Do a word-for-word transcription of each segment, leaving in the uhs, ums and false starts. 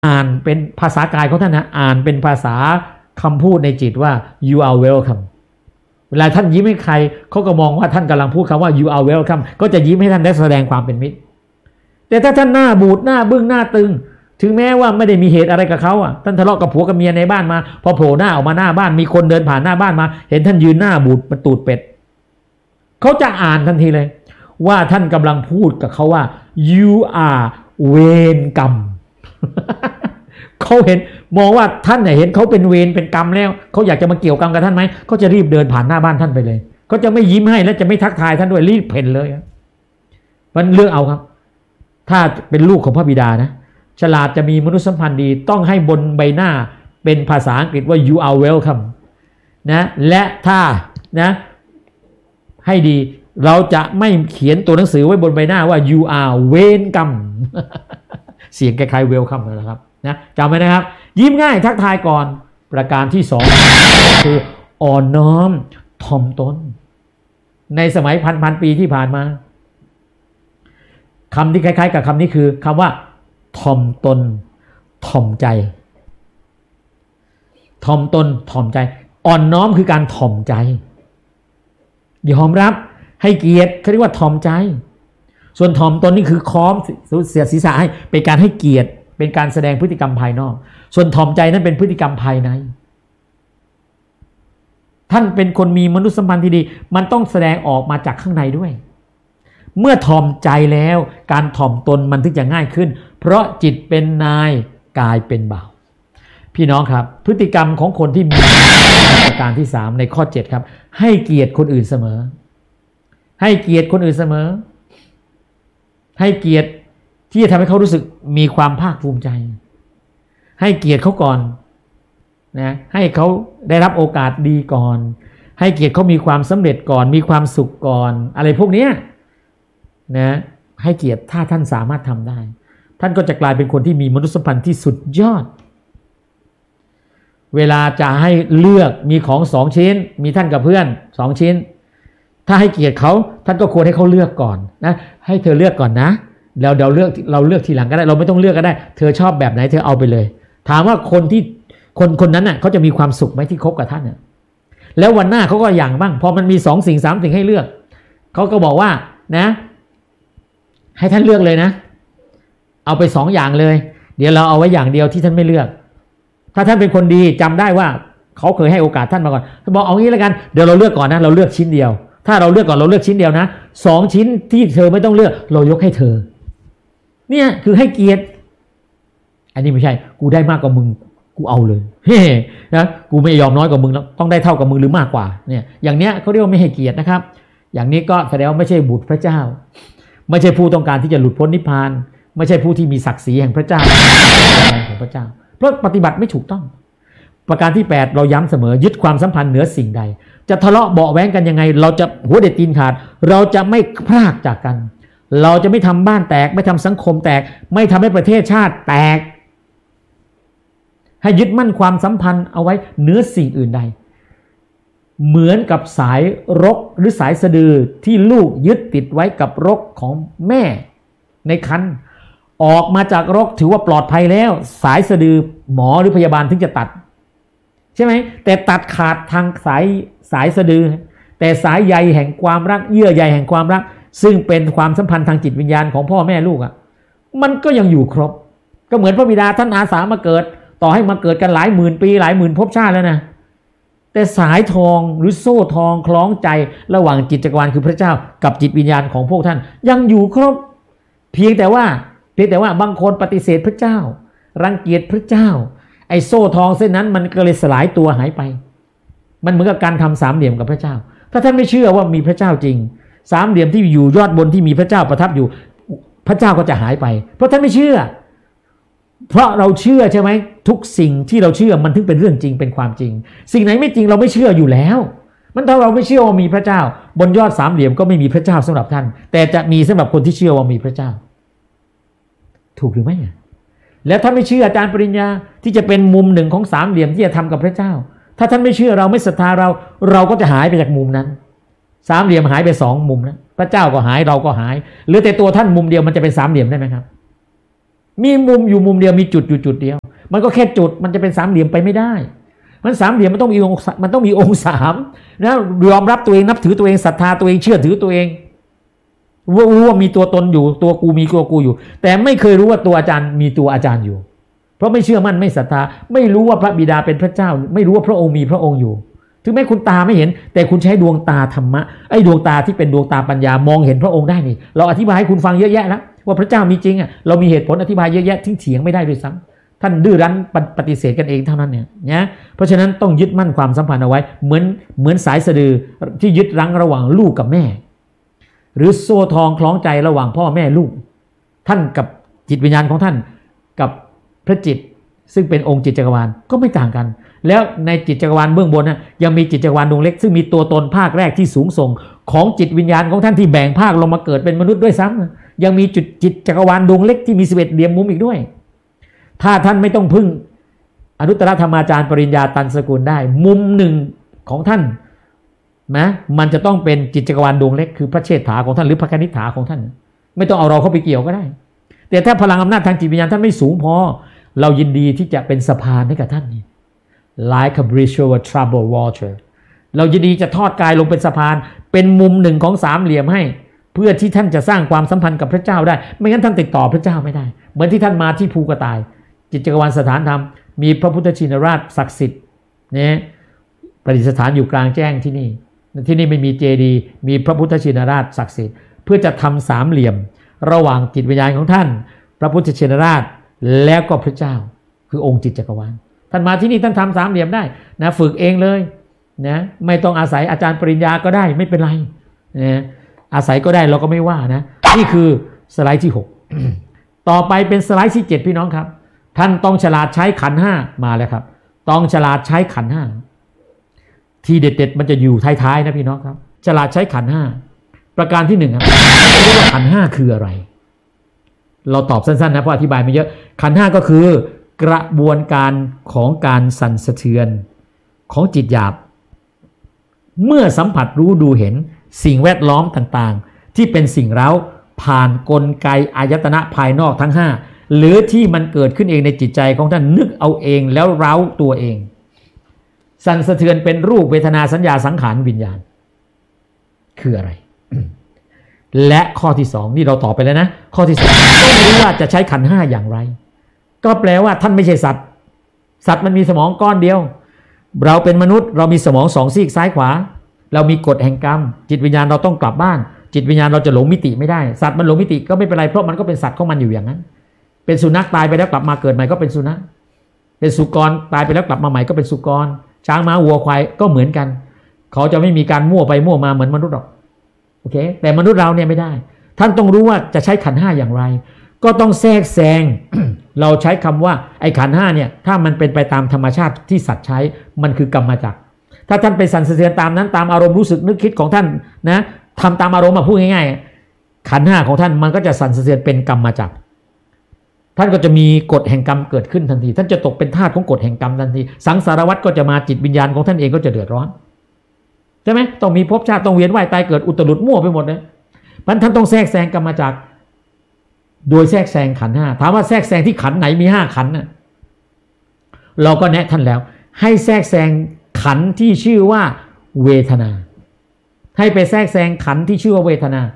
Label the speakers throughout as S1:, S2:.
S1: อ่านเป็นภาษากายของท่านนะอ่านเป็นภาษาคำพูดในจิตว่า you are welcome เวลาท่านยิ้มให้ใครเขาก็มองว่าท่านกำลังพูดคำว่า you are welcome ก็จะยิ้มให้ท่านได้แสดงความเป็นมิตรแต่ถ้าท่านหน้าบูดหน้าบึ้งหน้าตึงถึงแม้ว่าไม่ได้มีเหตุอะไรกับเขาอ่ะท่านทะเลาะกับผัวกับเมียในบ้านมาพอโผล่หน้าออกมาหน้าบ้านมีคนเดินผ่านหน้าบ้านมาเห็นท่านยืนหน้าบูดเป็นตูดเป็ดเขาจะอ่านทันทีเลยว่าท่านกำลังพูดกับเขาว่า you are เวรกรรม เขาเห็นมองว่าท่านเนี่ยเห็นเขาเป็นเวรเป็นกรรมแล้วเขาอยากจะมาเกี่ยวกรรมกับท่านไหมเขาจะรีบเดินผ่านหน้าบ้านท่านไปเลยเขาจะไม่ยิ้มให้และจะไม่ทักทายท่านด้วยรีบเพ่นเลยมันเลือกเอาครับถ้าเป็นลูกของพระบิดานะฉลาดจะมีมนุษยสัมพันธ์ดีต้องให้บนใบหน้าเป็นภาษาอังกฤษว่า you are welcome นะและถ้านะให้ดีเราจะไม่เขียนตัวหนังสือไว้บนใบหน้าว่า you are เวรกรรม เสียงคล้ายๆ welcome นะครับนะจำไว้นะครับยิ้มง่ายทักทายก่อนประการที่สองคืออ่อนน้อมถ่อมตนในสมัยพันพันปีที่ผ่านมาคำที่คล้ายๆกับคำนี้คือคำว่าถ่อมตนถ่อมใจถ่อมตนถ่อมใจอ่อนน้อมคือการถ่อมใจยอมรับให้เกียรติเขาเรียกว่าถ่อมใจส่วนถ่อมตนนี่คือค้อมเสียศีรษะให้เป็นการให้เกียรติเป็นการแสดงพฤติกรรมภายนอกส่วนถ่อมใจนั้นเป็นพฤติกรรมภายในท่านเป็นคนมีมนุษยสัมพันธ์ที่ดีมันต้องแสดงออกมาจากข้างในด้วยเมื่อถ่อมใจแล้วการถ่อมตนมันถึงจะง่ายขึ้นเพราะจิตเป็นนายกายเป็นบ่าวพี่น้องครับพฤติกรรมของคนที่มีประการที่สามในข้อเจ็ดครับให้เกียรติคนอื่นเสมอให้เกียรติคนอื่นเสมอให้เกียรติที่จะทำให้เขารู้สึกมีความภาคภูมิใจให้เกียรติเขาก่อนนะให้เขาได้รับโอกาสดีก่อนให้เกียรติเขามีความสำเร็จก่อนมีความสุขก่อนอะไรพวกนี้นะให้เกียรติถ้าท่านสามารถทำได้ท่านก็จะกลายเป็นคนที่มีมนุษยสัมพันธ์ที่สุดยอดเวลาจะให้เลือกมีของสองชิ้นมีท่านกับเพื่อนสองชิ้นถ้าให้เกียรติเขาท่านก็ควรให้เขาเลือกก่อนนะให้เธอเลือกก่อนนะแล้วเดี๋ยวเลือกเราเลือกทีหลังก็ได้เราไม่ต้องเลือกก็ได้เธอชอบแบบไหนเธอเอาไปเลยถามว่าคนที่คนคนนั้นน่ะเขาจะมีความสุขไหมที่คบกับท่านน่ะแล้ววันหน้าเขาก็อย่างบ้างพอมันมีสองสิ่งสามสิ่งให้เลือกเขาก็บอกว่านะให้ท่านเลือกเลยนะเอาไปสองอย่างเลยเดี๋ยวเราเอาไว้อย่างเดียวที่ท่านไม่เลือกถ้าท่านเป็นคนดีจำได้ว่าเขาเคยให้โอกาสท่านมาก่อนท่านบอกเอางี้แล้วกันเดี๋ยวเราเลือกก่อนนะเราเลือกชิ้นเดียวถ้าเราเลือกก่อนเราเลือกชิ้นเดียวนะสองชิ้นที่เธอไม่ต้องเลือกเรายกให้เธอเนี่ยคือให้เกียรติอันนี้ไม่ใช่กูได้มากกว่ามึงกูเอาเลยเฮ้นะกูไม่ยอมน้อยกว่ามึงแล้วต้องได้เท่ากับมึงหรือมากกว่าเนี่ยอย่างเนี้ยเขาเรียกว่าไม่ให้เกียรตินะครับอย่างนี้ก็แสดงว่าไม่ใช่บุตรพระเจ้าไม่ใช่ผู้ต้องการที่จะหลุดพ้นนิพพานไม่ใช่ผู้ที่มีศักดิ์ศรีแห่งพระเจ้าของพระเจ้าเพราะปฏิบัติไม่ถูกต้องประการที่แปดเราย้ำเสมอยึดความสัมพันธ์เหนือสิ่งใดจะทะเลาะเบาะแว้งกันยังไงเราจะหัวเด็ดตีนขาดเราจะไม่พรากจากกันเราจะไม่ทำบ้านแตกไม่ทำสังคมแตกไม่ทำให้ประเทศชาติแตกให้ยึดมั่นความสัมพันธ์เอาไว้เหนือสิ่งอื่นใดเหมือนกับสายรกหรือสายสะดือที่ลูกยึดติดไว้กับรกของแม่ในครรภ์ออกมาจากรกถือว่าปลอดภัยแล้วสายสะดือหมอหรือพยาบาลถึงจะตัดใช่ไหมแต่ตัดขาดทางสายสายสะดือแต่สายใยแห่งความรักเยื่อใยแห่งความรักซึ่งเป็นความสัมพันธ์ทางจิตวิญญาณของพ่อแม่ลูกอ่ะมันก็ยังอยู่ครบก็เหมือนพระบิดาท่านอาสามาเกิดต่อให้มาเกิดกันหลายหมื่นปีหลายหมื่นภพชาติแล้วนะแต่สายทองหรือโซ่ทองคล้องใจระหว่างจิตจักรวาลคือพระเจ้ากับจิตวิญญาณของพวกท่านยังอยู่ครบเพียงแต่ว่าเพียงแต่ว่าบางคนปฏิเสธพระเจ้ารังเกียจพระเจ้าไอ้โซ่ทองเส้นนั้นมันก็เลยสลายตัวหายไปมันเหมือนกับการทำสามเหลี่ยมกับพระเจ้าถ้าท่านไม่เชื่อว่ามีพระเจ้าจริงสามเหลี่ยมที่อยู่ยอดบนที่มีพระเจ้าประทับอยู่พระเจ้าก็จะหายไปเพราะท่านไม่เชื่อเพราะเราเชื่อใช่ไหมทุกสิ่งที่เราเชื่อมันถึงเป็นเรื่องจริงเป็นความจริงสิ่งไหนไม่จริงเราไม่เชื่ออยู่แล้วมันถ้าเราไม่เชื่อว่ามีพระเจ้าบนยอดสามเหลี่ยมก็ไม่มีพระเจ้าสำหรับท่านแต่จะมีสำหรับคนที่เชื่อว่ามีพระเจ้าถูกหรือไม่แล้วถ้าไม่เชื่ออาจารย์ปริญญาที่จะเป็นมุมหนึ่งของสามเหลี่ยมที่จะทำกับพระเจ้าถ้าท่านไม่เชื่อเราไม่ศรัทธาเราเราก็จะหายไปจากมุมนั้นสามเหลี่ยมหายไปสองมุมนะพระเจ้าก็หายเราก็หายเหลือแต่ตัวท่านมุมเดียวมันจะเป็นสามเหลี่ยมได้ไหมครับมีมุมอยู่มุมเดียวมีจุดอยู่จุดเดียวมันก็แค่จุดมันจะเป็นสามเหลี่ยมไปไม่ได้มันสามเหลี่ยมมันต้องมีองค์มันต้องมีองค์สามนะยอมรับตัวเองนับถือตัวเองศรัทธาตัวเองเชื่อถือตัวเองรู้ว่ามีตัวตนอยู่ตัวกูมีตัวกูอยู่แต่ไม่เคยรู้ว่าตัวอาจารย์มีตัวอาจารย์อยู่เพราะไม่เชื่อมั่นไม่ศรัทธาไม่รู้ว่าพระบิดาเป็นพระเจ้าไม่รู้ว่าพระองค์มีพระองค์อยู่ถึงแม้คุณตาไม่เห็นแต่คุณใช้ดวงตาธรรมะไอ้ดวงตาที่เป็นดวงตาปัญญามองเห็นพระองค์ได้นี่เราอธิบายให้คุณฟังเยอะแยะแล้วว่าพระเจ้ามีจริงอ่ะเรามีเหตุผลอธิบายเยอะแยะที่เถียงไม่ได้ด้วยซ้ำท่านดื้อรั้นปฏิเสธกันเองเท่านั้นเนี่ยนะเพราะฉะนั้นต้องยึดมั่นความสัมพันธ์เอาไว้เหมือนเหมือนสายสะดือที่ยึดรั้งระหว่างลูกกับแม่หรือโซ่ทองคล้องใจระหว่างพ่อแม่ลูกท่านกับจิตวิญญาณของท่านกับพระจิตซึ่งเป็นองค์จิตจักรวาลก็ไม่ต่างกันแล้วในจิตจักรวาลเบื้องบนนะยังมีจิตจักรวาลดวงเล็กซึ่งมีตัวตนภาคแรกที่สูงส่งของจิตวิญญาณของท่านที่แบ่งภาคลงมาเกิดเป็นมนุษย์ด้วยซ้ำยังมีจุดจิตจักรวาลดวงเล็กที่มีสิบเอ็ดเหลี่ยมมุมอีกด้วยถ้าท่านไม่ต้องพึ่งอนุตตรธรรมาจารย์ปริญญาตันสกุลได้มุมหนึ่งของท่านนะมันจะต้องเป็นจิตจักรวาลดวงเล็กคือพระเชษฐาของท่านหรือพระคณิษฐาของท่านไม่ต้องเอาเราเข้าไปเกี่ยวก็ได้แต่ถ้าพลังอำนาจทางจิตวิญญาณท่านไม่สูงพอเรายินดีที่จะเป็นสะพานให้กับท่านนี่ like a bridge over troubled water เรายินดีจะทอดกายลงเป็นสะพานเป็นมุมหนึ่งของสามเหลี่ยมให้เพื่อที่ท่านจะสร้างความสัมพันธ์กับพระเจ้าได้ไม่งั้นท่านติดต่อพระเจ้าไม่ได้เหมือนที่ท่านมาที่ภูกระต่ายจิตจักรวาลสถานธรรมมีพระพุทธชินราชศักดิ์สิทธิ์เนี่ยประดิษฐานอยู่กลางแจ้งที่นี่ที่นี่ไม่มีเจดีย์มีพระพุทธชินราชศักดิ์สิทธิ์เพื่อจะทำสามเหลี่ยมระหว่างจิตวิญญาณของท่านพระพุทธชินราชแล้วก็พระเจ้าคือองค์จิตจักรวาลท่านมาที่นี่ท่านทำสามเหลี่ยมได้นะฝึกเองเลยนะไม่ต้องอาศัยอาจารย์ปริญญาก็ได้ไม่เป็นไรนะอาศัยก็ได้เราก็ไม่ว่านะนี่คือสไลด์ที่หก ต่อไปเป็นสไลด์ที่เจ็ดพี่น้องครับท่านต้องฉลาดใช้ขันธ์ห้ามาแล้วครับต้องฉลาดใช้ขันธ์ห้าที่เด็ดๆมันจะอยู่ท้ายๆนะพี่น้องครับฉลาดใช้ขันธ์ห้าประการที่หนึ่งครับเรียกว่าขันธ์ห้าคืออะไรเราตอบสั้นๆนะเพราะอธิบายไม่เยอะขันธ์ห้าก็คือกระบวนการของการสั่นสะเทือนของจิตหยาบเมื่อสัมผัสรู้ดูเห็นสิ่งแวดล้อมต่างๆที่เป็นสิ่งเร้าผ่านกลไกอายตนะภายนอกทั้งห้าหรือที่มันเกิดขึ้นเองในจิตใจของท่านนึกเอาเองแล้วเร้าตัวเองสั่นสะเทือนเป็นรูปเวทนาสัญญาสังขารวิญญาณคืออะไร และข้อที่สองนี่เราตอบไปแล้วนะข้อที่สองต้องรู้ว่าจะใช้ขันธ์ห้าอย่างไรก็แปลว่าท่านไม่ใช่สัตว์สัตว์มันมีสมองก้อนเดียวเราเป็นมนุษย์เรามีสมองสองซีกซ้ายขวาเรามีกฎแห่งกรรมจิตวิญญาณเราต้องกลับบ้านจิตวิญญาณเราจะหลงมิติไม่ได้สัตว์มันหลงมิติก็ไม่เป็นไรเพราะมันก็เป็นสัตว์ของมันอยู่อย่างนั้นเป็นสุนัขตายไปแล้วกลับมาเกิดใหม่ก็เป็นสุนัขเป็นสุกรตายไปแล้วกลับมาใหม่ก็เป็นสุกรช้างม้าวัวควายก็เหมือนกันเขาจะไม่มีการมั่วไปมั่วมาเหมือนมนุษย์หรอกโอเคแต่มนุษย์เราเนี่ยไม่ได้ท่านต้องรู้ว่าจะใช้ขันธ์ห้าอย่างไรก็ต้องแทรกแซง เราใช้คำว่าไอ้ขันธ์ห้าเนี่ยถ้ามันเป็นไปตามธรรมชาติที่สัตว์ใช้มันคือกรรมจักรถ้าท่านไปสั่นสะเทือนตามนั้นตามอารมณ์รู้สึกนึกคิดของท่านนะทำตามอารมณ์มาพูดง่ายๆขันธ์ห้าของท่านมันก็จะสั่นสะเทือนเป็นกรรมจักรท่านก็จะมีกฎแห่งกรรมเกิดขึ้นทันทีท่านจะตกเป็นทาสของกฎแห่งกรรมทันทีสังสารวัฏก็จะมาจิตวิญญาณของท่านเองก็จะเดือดร้อนใช่ไหมต้องมีภพชาติต้องเวียนว่ายตายเกิดอุตรุดมั่วไปหมดเลยเพราะท่านต้องแทรกแซงกรรมจักรโดยแทรกแซงขันธ์ห้าถามว่าแทรกแซงที่ขันธ์ไหนมีห้าขันธ์น่ะเราก็แนะท่านแล้วให้แทรกแซงขันธ์ที่ชื่อว่าเวทนาให้ไปแทรกแซงขันธ์ที่ชื่อว่าเวทนา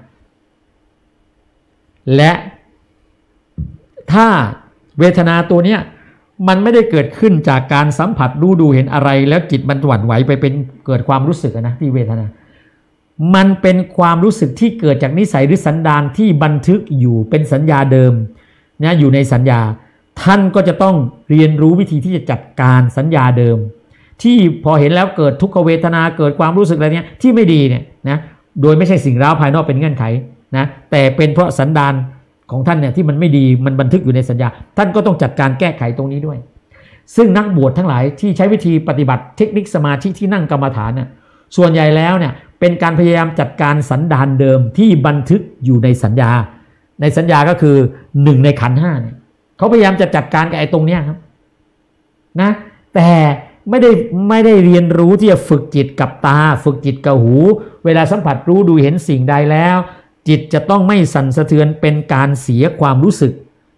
S1: และถ้าเวทนาตัวเนี้ยมันไม่ได้เกิดขึ้นจากการสัมผัสรู้ดูเห็นอะไรแล้วจิตมันหวั่นไหวไปเป็นเกิดความรู้สึกนะที่เวทนามันเป็นความรู้สึกที่เกิดจากนิสัยหรือสันดานที่บันทึกอยู่เป็นสัญญาเดิมนะอยู่ในสัญญาท่านก็จะต้องเรียนรู้วิธีที่จะจัดการสัญญาเดิมที่พอเห็นแล้วเกิดทุกขเวทนาเกิดความรู้สึกอะไรเนี้ยที่ไม่ดีเนี่ยนะโดยไม่ใช่สิ่งร้าวภายนอกเป็นเงื่อนไขนะแต่เป็นเพราะสันดานของท่านเนี่ยที่มันไม่ดีมันบันทึกอยู่ในสัญญาท่านก็ต้องจัดการแก้ไขตรงนี้ด้วยซึ่งนักบวชทั้งหลายที่ใช้วิธีปฏิบัติเทคนิคสมาธิที่นั่งกรรมฐานเนี่ยส่วนใหญ่แล้วเนี่ยเป็นการพยายามจัดการสันดานเดิมที่บันทึกอยู่ในสัญญาในสัญญาก็คือหนึ่งในขันธ์ห้าเนี่ยเขาพยายามจะจัดการกับไอ้ตรงเนี้ยครับนะแต่ไม่ได้ไม่ได้เรียนรู้ที่จะฝึกจิตกับตาฝึกจิตกับหูเวลาสัมผัสรู้ดูเห็นสิ่งใดแล้วจิตจะต้องไม่สั่นสะเทือนเป็นการเสียความรู้สึก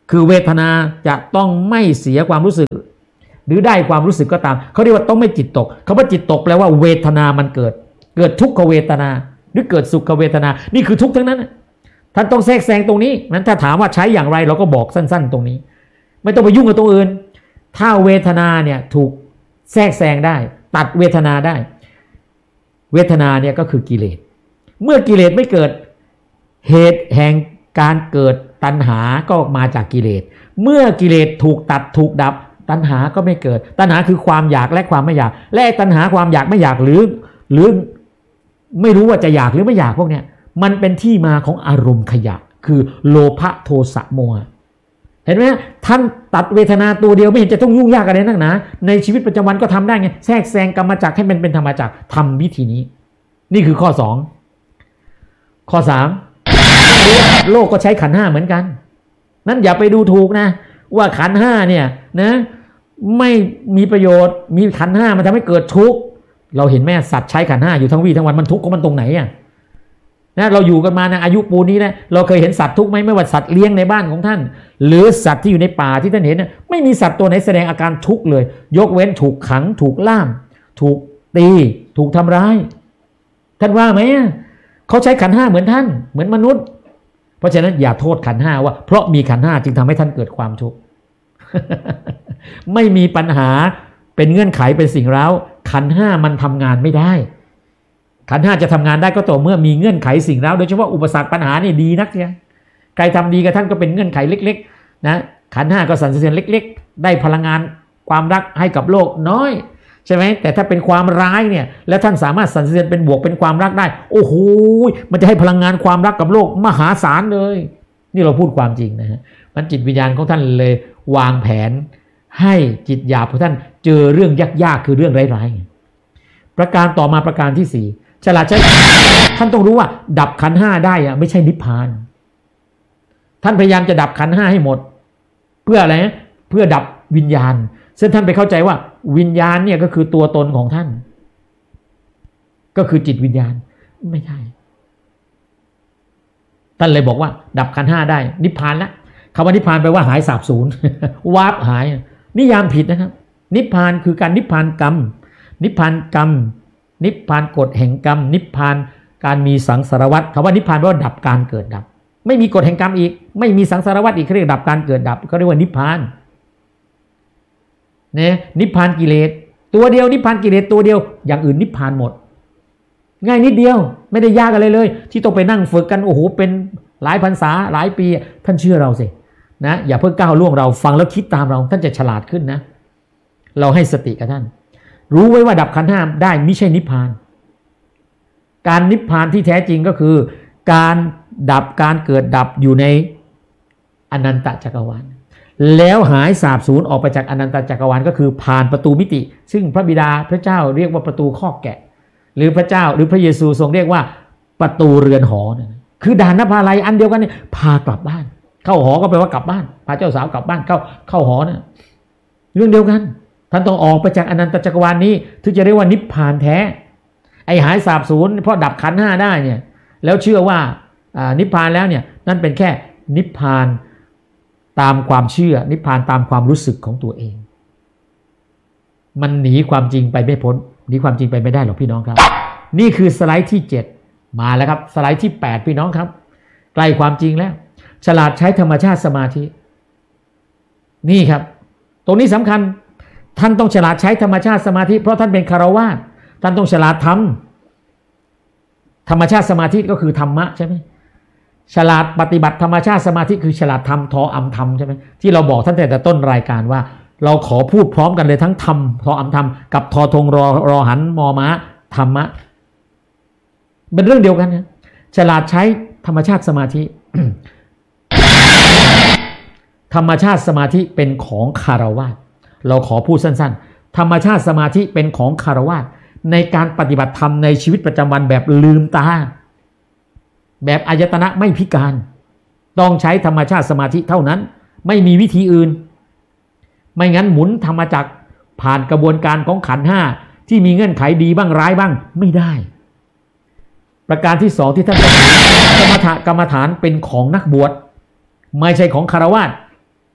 S1: คือเวทนาจะต้องไม่เสียความรู้สึกหรือได้ความรู้สึกก็ตามเขาเรียกว่าต้องไม่จิตตกคำว่าจิตตกแปลว่าเวทนามันเกิดเกิดทุกขเวทนาหรือเกิดสุขเวทนานี่คือทุกข์ทั้งนั้นท่านต้องแทรกแซงตรงนี้นั้นถ้าถามว่าใช้อย่างไรเราก็บอกสั้นๆตรงนี้ไม่ต้องไปยุ่งกับตัวอื่นถ้าเวทนาเนี่ยถูกแทรกแซงได้ตัดเวทนาได้เวทนาเนี่ยก็คือกิเลสเมื่อกิเลสไม่เกิดเหตุแห่งการเกิดตัณหาก็มาจากกิเลสเมื่อกิเลสถูกตัดถูกดับตัณหาก็ไม่เกิดตัณหาคือความอยากและความไม่อยากและตัณหาความอยากไม่อยากหรือหรือไม่รู้ว่าจะอยากหรือไม่อยากพวกเนี้ยมันเป็นที่มาของอารมณ์ขยะคือโลภะโทสะโมหะเห็นไหมท่านตัดเวทนาตัวเดียวไม่เห็นจะต้องยุ่งยากอะไรนักหนาในชีวิตประจำวันก็ทำได้ไงแทรกแซงกรรมจักรให้มันเป็นธรรมจักรทำวิธีนี้นี่คือข้อสองข้อสามโลกก็ใช้ขันธ์ห้าเหมือนกันนั้นอย่าไปดูถูกนะว่าขันธ์ห้าเนี่ยนะไม่มีประโยชน์มีขันธ์ห้ามันทำให้เกิดทุกข์เราเห็นแม่สัตว์ใช้ขันธ์ห้าอยู่ทั้งวี่ทั้งวันมันทุกข์ก็มันตรงไหนอ่ะนะเราอยู่กันมานะอายุปูนี้นะเราเคยเห็นสัตว์ทุกข์ไหมไม่ว่าสัตว์เลี้ยงในบ้านของท่านหรือสัตว์ที่อยู่ในป่าที่ท่านเห็นนะไม่มีสัตว์ตัวไหนแสดงอาการทุกข์เลยยกเว้นถูกขังถูกล่ามถูกตีถูกทำร้ายท่านว่าไหมเขาใช้ขันธ์ห้าเหมือนท่านเหมือนมนุษย์เพราะฉะนั้นอย่าโทษขันธ์ห้าว่าเพราะมีขันธ์ห้าจึงทำให้ท่านเกิดความทุกข์ ไม่มีปัญหาเป็นเงื่อนไขเป็นสิ่งเร้าขันธ์ห้ามันทำงานไม่ได้ขันธ์ห้าจะทำงานได้ก็ต่อเมื่อมีเงื่อนไขสิ่งเร้าโดยเฉพาะอุปสรรคปัญหานี่ดีนักเนี่ยใครทำดีกับท่านก็เป็นเงื่อนไขเล็กๆนะขันธ์ห้าก็สั่นสะเทือนเล็กๆได้พลังงานความรักให้กับโลกน้อยใช่ไหมแต่ถ้าเป็นความร้ายเนี่ยแล้วท่านสามารถสั่นสะเทือนเป็นบวกเป็นความรักได้โอ้โหมันจะให้พลังงานความรักกับโลกมหาศาลเลยนี่เราพูดความจริงนะฮะมันจิตวิญญาณของท่านเลยวางแผนให้จิตหยาบของท่านเจอเรื่องยากๆคือเรื่องร้ายๆประการต่อมาประการที่สี่ฉลาดใช้ท่านต้องรู้ว่าดับขันธ์ห้าได้อะไม่ใช่นิพพานท่านพยายามจะดับขันธ์ห้าให้หมดเพื่ออะไรเพื่อดับวิญญาณซึ่งท่านไปเข้าใจว่าวิญญาณเนี่ยก็คือตัวตนของท่านก็คือจิตวิญญาณไม่ใช่ท่านเลยบอกว่าดับขันธ์ห้าได้นิพพานแล้วคำว่านิพพานแปลว่าหายสาบสูญ วาบหายนิยามผิดนะครับนิพพานคือการนิพพานกรรมนิพพานกรรมนิพพานกฎแห่งกรรมนิพพานการมีสังสารวัฏคำว่านิพพานแปลว่าดับการเกิดดับไม่มีกฎแห่งกรรมอีกไม่มีสังสารวัฏอีกเขาเรียกดับการเกิดดับเขาเรียกว่านิพพานเนี่ยนิพพานกิเลสตัวเดียวนิพพานกิเลสตัวเดียวอย่างอื่นนิพพานหมดง่ายนิดเดียวไม่ได้ยากอะไรเลยที่ต้องไปนั่งฝึกกันโอ้โหเป็นหลายพรรษาหลายปีท่านเชื่อเราสินะอย่าเพิ่งก้าวล่วงเราฟังแล้วคิดตามเราท่านจะฉลาดขึ้นนะเราให้สติกับท่านรู้ไว้ว่าดับขันธ์ห้าได้ไม่ใช่นิพพานการนิพพานที่แท้จริงก็คือการดับการเกิดดับอยู่ในอนันตจักรวาลแล้วหายสาบสูญออกไปจากอนันตจักรวาลก็คือผ่านประตูมิติซึ่งพระบิดาพระเจ้าเรียกว่าประตูคอกแกะหรือพระเจ้าหรือพระเยซูทรงเรียกว่าประตูเรือนหอนะคือด่านนภาลัยอันเดียวกันเนี่ยพากลับบ้านเข้าหอก็แปลว่ากลับบ้านพาเจ้าสาวกลับบ้านเข้าเข้าหอนะเรื่องเดียวกันท่านต้องออกไปจากอนันตจักรวาลนี้ถึงจะเรียกว่านิพพานแท้ไอหายสาบสูญเพราะดับขันธ์ห้าได้เนี่ยแล้วเชื่อว่านิพพานแล้วเนี่ยนั่นเป็นแค่นิพพานตามความเชื่อนิพพานตามความรู้สึกของตัวเองมันหนีความจริงไปไม่พ้นหนีความจริงไปไม่ได้หรอกพี่น้องครับนี่คือสไลด์ที่เจ็ดมาแล้วครับสไลด์ที่แปดพี่น้องครับใกล้ความจริงแล้วฉลาดใช้ธรรมชาติสมาธินี่ครับตรงนี้สำคัญท่านต้องฉลาดใช้ธรรมชาติสมาธิเพราะท่านเป็นคฤหัสถ์ท่านต้องฉลาดทำธรรมชาติสมาธิก็คือธรรมะใช่ไหมฉลาดปฏิบัติธรรมชาติสมาธิคือฉลาดทำทออำธรรมใช่ไหมที่เราบอกท่านแต่แต่ต้นรายการว่าเราขอพูดพร้อมกันเลยทั้งธรรมทออำธรรมกับทอทงรอรอหันมอม้าธรรมะเป็นเรื่องเดียวกันนะฉลาดใช้ธรรมชาติสมาธิ ธรรมชาติสมาธิเป็นของคฤหัสถ์เราขอพูดสั้นๆธรรมชาติสมาธิเป็นของคฤหัสถ์ในการปฏิบัติธรรมในชีวิตประจำวันแบบลืมตาแบบอายตนะไม่พิการต้องใช้ธรรมชาติสมาธิเท่านั้นไม่มีวิธีอื่นไม่งั้นหมุนธรรมจักรผ่านกระบวนการของขันธ์ห้าที่มีเงื่อนไขดีบ้างร้ายบ้างไม่ได้ประการที่สองที่ท่านต้องกรรมฐานกรรมฐานเป็นของนักบวชไม่ใช่ของคฤหัสถ์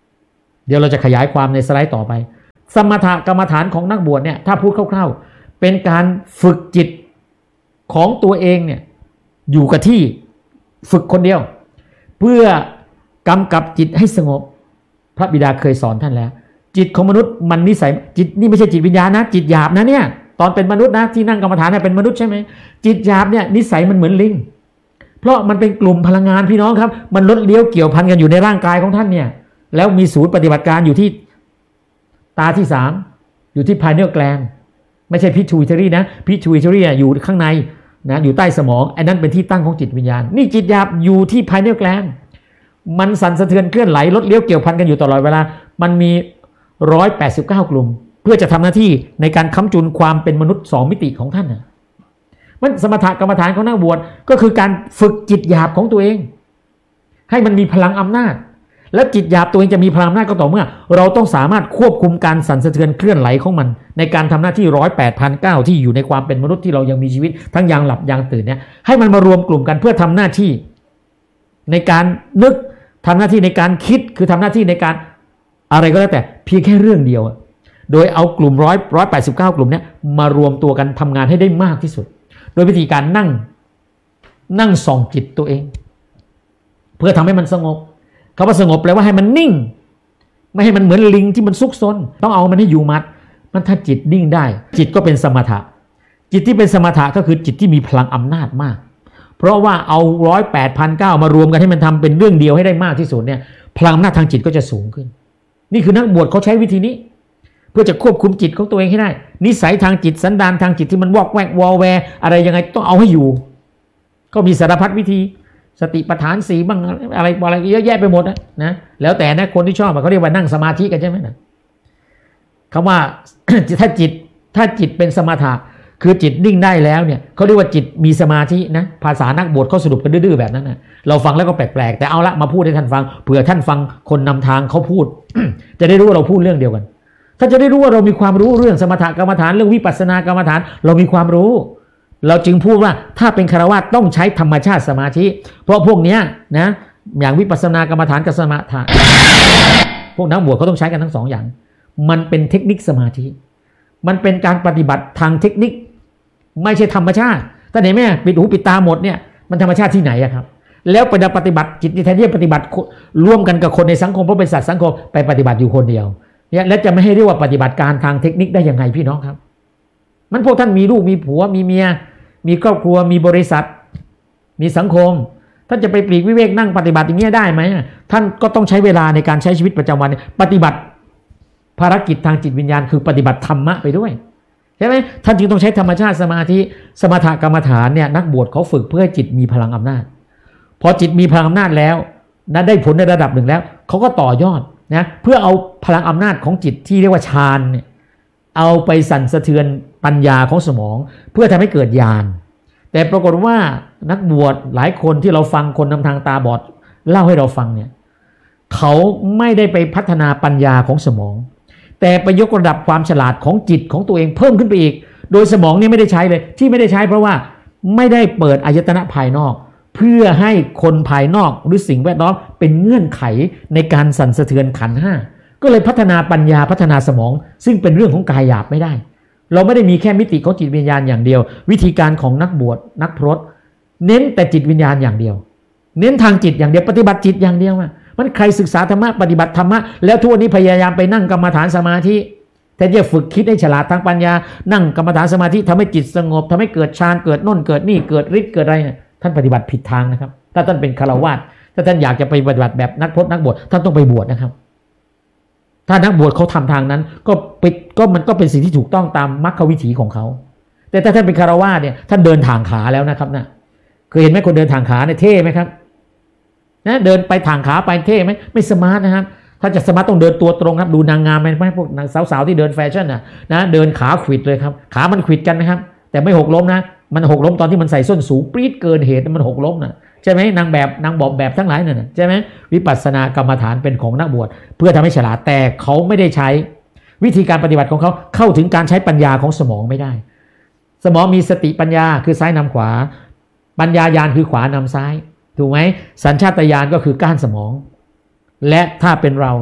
S1: เดี๋ยวเราจะขยายความในสไลด์ต่อไปสมถกรรมฐานของนักบวชเนี่ยถ้าพูดคร่าวๆเป็นการฝึกจิตของตัวเองเนี่ยอยู่กับที่ฝึกคนเดียวเพื่อกำกับจิตให้สงบพระบิดาเคยสอนท่านแล้วจิตของมนุษย์มันนิสัยจิตนี่ไม่ใช่จิตวิญญาณนะจิตหยาบนะเนี่ยตอนเป็นมนุษย์นะที่นั่งกรรมฐานเนี่ยเป็นมนุษย์ใช่ไหมจิตหยาบเนี่ยนิสัยมันเหมือนลิงเพราะมันเป็นกลุ่มพลังงานพี่น้องครับมันลดเลี้ยวเกี่ยวพันกันอยู่ในร่างกายของท่านเนี่ยแล้วมีศูนย์ปฏิบัติการอยู่ที่ตาที่สามอยู่ที่ pineal gland ไม่ใช่ pituitary นะ pituitary อยู่ข้างในนะอยู่ใต้สมองไอ้นั่นเป็นที่ตั้งของจิตวิญญาณนี่จิตหยาบอยู่ที่ pineal gland มันสั่นสะเทือนเคลื่อนไหลลดเลี้ยวเกี่ยวพันกันอยู่ตลอดเวลามันมีหนึ่งร้อยแปดสิบเก้ากลุ่มเพื่อจะทำหน้าที่ในการค้ำจุนความเป็นมนุษย์สองมิติของท่านนะมันสมถกรรมฐานของนักบวชก็คือการฝึกจิตหยาบของตัวเองให้มันมีพลังอำนาจและจิตหยาบตัวเองจะมีพลังอำนาจก็ต่อเมื่อเราต้องสามารถควบคุมการสั่นสะเทือนเคลื่อนไหลของมันในการทำหน้าที่ร้อยแปดพันเก้าที่อยู่ในความเป็นมนุษย์ที่เรายังมีชีวิตทั้งยังหลับยังตื่นเนี่ยให้มันมารวมกลุ่มกันเพื่อทำหน้าที่ในการนึกทำหน้าที่ในการคิดคือทำหน้าที่ในการอะไรก็แล้วแต่เพียงแค่เรื่องเดียวโดยเอากลุ่มร้อยร้อยแปดสิบเก้ากลุ่มเนี้ยมารวมตัวกันทำงานให้ได้มากที่สุดโดยวิธีการนั่งนั่งส่องจิตตัวเองเพื่อทำให้มันสงบคำว่าสงบแปลว่าให้มันนิ่งไม่ให้มันเหมือนลิงที่มันซุกซนต้องเอามันให้อยู่มัดมันถ้าจิตนิ่งได้จิตก็เป็นสมถะจิตที่เป็นสมถะก็คือจิตที่มีพลังอำนาจมากเพราะว่าเอาร้อยแปดพันเก้ามารวมกันให้มันทำเป็นเรื่องเดียวให้ได้มากที่สุดเนี่ยพลังอำนาจทางจิตก็จะสูงขึ้นนี่คือนักบวชเขาใช้วิธีนี้เพื่อจะควบคุมจิตของตัวเองให้ได้นิสัยทางจิตสันดานทางจิตที่มันวอกแวกวอลแวร์อะไรยังไงต้องเอาให้อยู่ก็มีสารพัดวิธีสติปัฏฐานสีบ้างอะไรอะไรเยอะแยะไปหมดนะนะแล้วแต่นะคนที่ชอบเขาเรียกว่านั่งสมาธิกันใช่ไหมนะคำว่า ถ้าจิตถ้าจิตเป็นสมถะคือจิตนิ่งได้แล้วเนี่ยเขาเรียกว่าจิตมีสมาธินะภาษานักบวชเขาสรุปกันดื้อๆแบบนั้นนะเราฟังแล้วก็แปลกๆแต่เอาละมาพูดให้ท่านฟังเผื่อท่านฟังคนนำทางเขาพูด จะได้รู้ว่าเราพูดเรื่องเดียวกันถ้าจะได้รู้ว่าเรามีความรู้เรื่องสมถกรรมฐานเรื่องวิปัสสนากรรมฐานเรามีความรู้เราจึงพูดว่าถ้าเป็นฆราวาสต้องใช้ธรรมชาติสมาธิเพราะพวกเนี้ยนะอย่างวิปัสสนากรรมฐานกับสมถะพวกนักบวชเขาต้องใช้กันทั้งสองอย่างมันเป็นเทคนิคสมาธิมันเป็นการปฏิบัติทางเทคนิคไม่ใช่ธรรมชาติถ้าไหนแม่ปิดหูปิดตาหมดเนี่ยมันธรรมชาติที่ไหนอะครับแล้วไปปฏิบัติจิตในแทนที่จะปฏิบัติร่วมกันกับคนในสังคมเพราะเป็นสัตว์สังคมไปปฏิบัติอยู่คนเดียวเนี่ยแล้วจะไม่ให้เรียกว่าปฏิบัติการทางเทคนิคได้ยังไงพี่น้องครับมันพวกท่านมีลูกมีผัวมีเมียมีครอบครัวมีบริษัทมีสังคมท่านจะไปปลีกวิเวกนั่งปฏิบัติอย่างนี้ได้ไหมท่านก็ต้องใช้เวลาในการใช้ชีวิตประจำวันปฏิบัติภารกิจทางจิตวิญญาณคือปฏิบัติธรรมะไปด้วยใช่ไหมท่านจึงต้องใช้ธรรมชาติสมาธิสมถกรรมฐานเนี่ยนักบวชเขาฝึกเพื่อให้จิตมีพลังอำนาจพอจิตมีพลังอำนาจแล้วนั้นได้ผลในระดับหนึ่งแล้วเขาก็ต่อยอดนะเพื่อเอาพลังอำนาจของจิตที่เรียกว่าฌานเนี่ยเอาไปสั่นสะเทือนปัญญาของสมองเพื่อทำให้เกิดญาณแต่ปรากฏว่านักบวชหลายคนที่เราฟังคนนำทางตาบอดเล่าให้เราฟังเนี่ยเขาไม่ได้ไปพัฒนาปัญญาของสมองแต่ไปยกระดับความฉลาดของจิตของตัวเองเพิ่มขึ้นไปอีกโดยสมองนี่ไม่ได้ใช้เลยที่ไม่ได้ใช้เพราะว่าไม่ได้เปิดอายตนะภายนอกเพื่อให้คนภายนอกหรือสิ่งแวดล้อมเป็นเงื่อนไขในการสั่นสะเทือนขันธ์ห้าก็เลยพัฒนาปัญญาพัฒนาสมองซึ่งเป็นเรื่องของกายหยาบไม่ได้เราไม่ได้มีแค่มิติของจิตวิญญาณอย่างเดียววิธีการของนักบวชนักพรตเน้นแต่จิตวิญญาณอย่างเดียวเน้นทางจิตอย่างเดียวปฏิบัติจิตอย่างเดียวมันใครศึกษาธรรมะปฏิบัติธรรมะแล้วทุกวันนี้พยายามไปนั่งกรรมฐานสมาธิแต่จะฝึกคิดให้ฉลาดทางปัญญานั่งกรรมฐานสมาธิทำให้จิตสงบทำให้เกิดฌานเกิดโน่นเกิดนี่เกิดฤทธิ์เกิดอะไรเนี่ยท่านปฏิบัติผิดทางนะครับถ้าท่านเป็นฆราวาสถ้าท่านอยากจะไปปฏิบัติแบบนักพรตนักบวชท่านต้องไปบวชนะครับถ้านักบวชเขาทำทางนั้นก็ไปก็มันก็เป็นสิ่งที่ถูกต้องตามมรรควิถีของเขาแต่ถ้าท่านเป็นฆราวาสเนี่ยท่านเดินทางขาแล้วนะครับนะเคยเห็นไหมคนเดินทางขาเนี่ยเท่ไหมครับนะเดินไปทางขาไปเท่ไหมไม่สมาร์ทนะครับถ้าจะสมาร์ทต้องเดินตัวตรงครับดูนางงามไหมพวกสาวๆที่เดินแฟชั่นนะนะเดินขาขวิดเลยครับขามันขวิดกันนะครับแต่ไม่หกล้มนะมันหกล้มตอนที่มันใส่ส้นสูงปรี๊ดเกินเหตุมันหกล้มนะใช่ไหมนางแบบนางบอบแบบทั้งหลายนั่นนะใช่ไหมวิปัสสนากรรมฐานเป็นของนักบวชเพื่อทำให้ฉลาดแต่เขาไม่ได้ใช้วิธีการปฏิบัติของเขาเข้าถึงการใช้ปัญญาของสมองไม่ได้สมองมีสติปัญญาคือซ้ายนำขวาปัญญาญาณคือขวานำซ้ายถูกไหมสัญชาตญาณก็คือก้านสมองและถ้าเป็นเราเนี่ย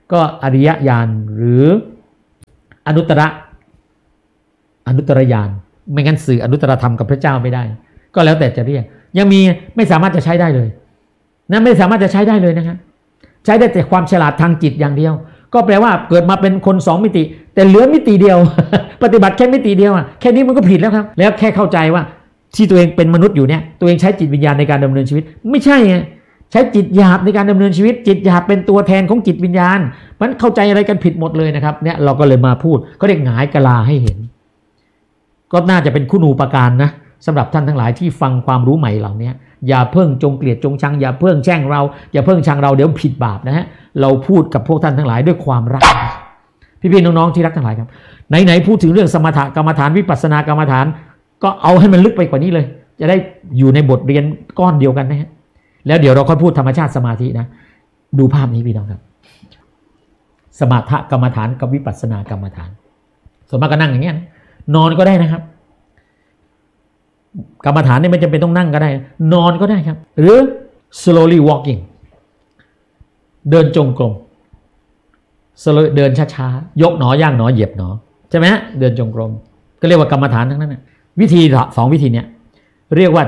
S1: ก็อริยญาณหรืออนุตตรอนุตตรญาณไม่งั้นสื่ออนุตตรธรรมกับพระเจ้าไม่ได้ก็แล้วแต่จะเรียกยังมีไม่สามารถจะใช้ได้เลยนะไม่สามารถจะใช้ได้เลยนะครับใช้ได้แต่ความฉลาดทางจิตอย่างเดียวก็แปลว่าเกิดมาเป็นคนสองมิติแต่เหลือมิติเดียว ปฏิบัติแค่มิติเดียวอ่ะแค่นี้มันก็ผิดแล้วครับแล้วแค่เข้าใจว่าที่ตัวเองเป็นมนุษย์อยู่เนี่ยตัวเองใช้จิตวิญญาณในการดำเนินชีวิตไม่ใช่ไงใช้จิตหยาบในการดำเนินชีวิตจิตหยาบเป็นตัวแทนของจิตวิญญาณมันเข้าใจอะไรกันผิดหมดเลยนะครับเนี่ยเราก็เลยมาพูดก็เรียกหงายกะลาให้เห็นก็น่าจะเป็นคุณูปการนะสำหรับท่านทั้งหลายที่ฟังความรู้ใหม่เหล่านี้อย่าเพิ่งจงเกลียดจงชังอย่าเพิ่งแช่งเราอย่าเพิ่งชังเราเดี๋ยวผิดบาปนะฮะเราพูดกับพวกท่านทั้งหลายด้วยความรักพี่ๆน้องๆที่รักทั้งหลายครับไหนๆพูดถึงเรื่องสมถกรรมฐานวิปัสสนากรรมฐานก็เอาให้มันลึกไปกว่านี้เลยจะได้อยู่ในบทเรียนก้อนเดียวกันนะฮะแล้วเดี๋ยวเราค่อยพูดธรรมชาติสมาธินะดูภาพนี้พี่น้องครับสมถกรรมฐานกับวิปัสสนากรรมฐานส่วนมากก็นั่งอย่างเงี้ยนอนก็ได้นะครับกรรมฐานนี่ไม่จำเป็นต้องนั่งก็ได้นอนก็ได้ครับหรือ slowly walking เดินจงกรม slow เดินช้าๆยกหนอย่างหนอเหยียบหนอใช่ไหมฮะเดินจงกรมก็เรียกว่ากรรมฐานทั้งนั้นนะวิธีสองวิธีเนี้ยเรียกว่า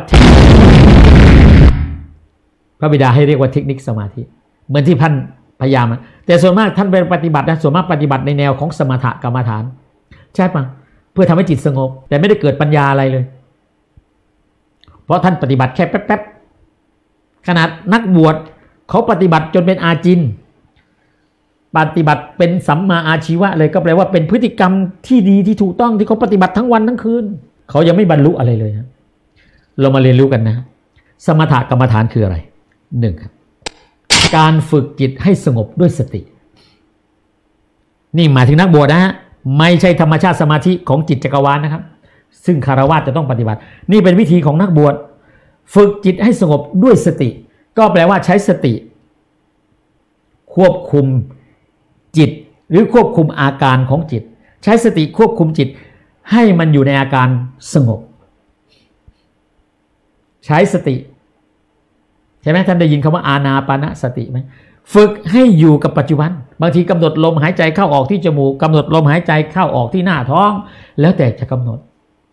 S1: พระบิดาให้เรียกว่าเทคนิคสมาธิเหมือนที่ท่านพยายามแต่ส่วนมากท่านเป็นปฏิบัตินะส่วนมากปฏิบัติในแนวของสมถกรรมฐานใช่ปะเพื่อทำให้จิตสงบแต่ไม่ได้เกิดปัญญาอะไรเลยเพราะท่านปฏิบัติแค่แป๊บๆขนาดนักบวชเขาปฏิบัติจนเป็นอาจินปฏิบัติเป็นสัมมาอาชีวะเลยก็แปลว่าเป็นพฤติกรรมที่ดีที่ถูกต้องที่เขาปฏิบัติทั้งวันทั้งคืนเขายังไม่บรรลุอะไรเลยครับเรามาเรียนรู้กันนะสมถกรรมฐานคืออะไรหนึ่งครับการฝึกจิตให้สงบด้วยสตินี่หมายถึงนักบวชนะฮะไม่ใช่ธรรมชาติสมาธิของจิตจักรวาลนะครับซึ่งคฤหัสถ์จะต้องปฏิบัตินี่เป็นวิธีของนักบวชฝึกจิตให้สงบด้วยสติก็แปลว่าใช้สติควบคุมจิตหรือควบคุมอาการของจิตใช้สติควบคุมจิตให้มันอยู่ในอาการสงบใช้สติใช่ไหมท่านได้ยินคำว่าอานาปานสติไหมฝึกให้อยู่กับปัจจุบันบางทีกำหนดลมหายใจเข้าออกที่จมูกกำหนดลมหายใจเข้าออกที่หน้าท้องแล้วแต่จะกำหนด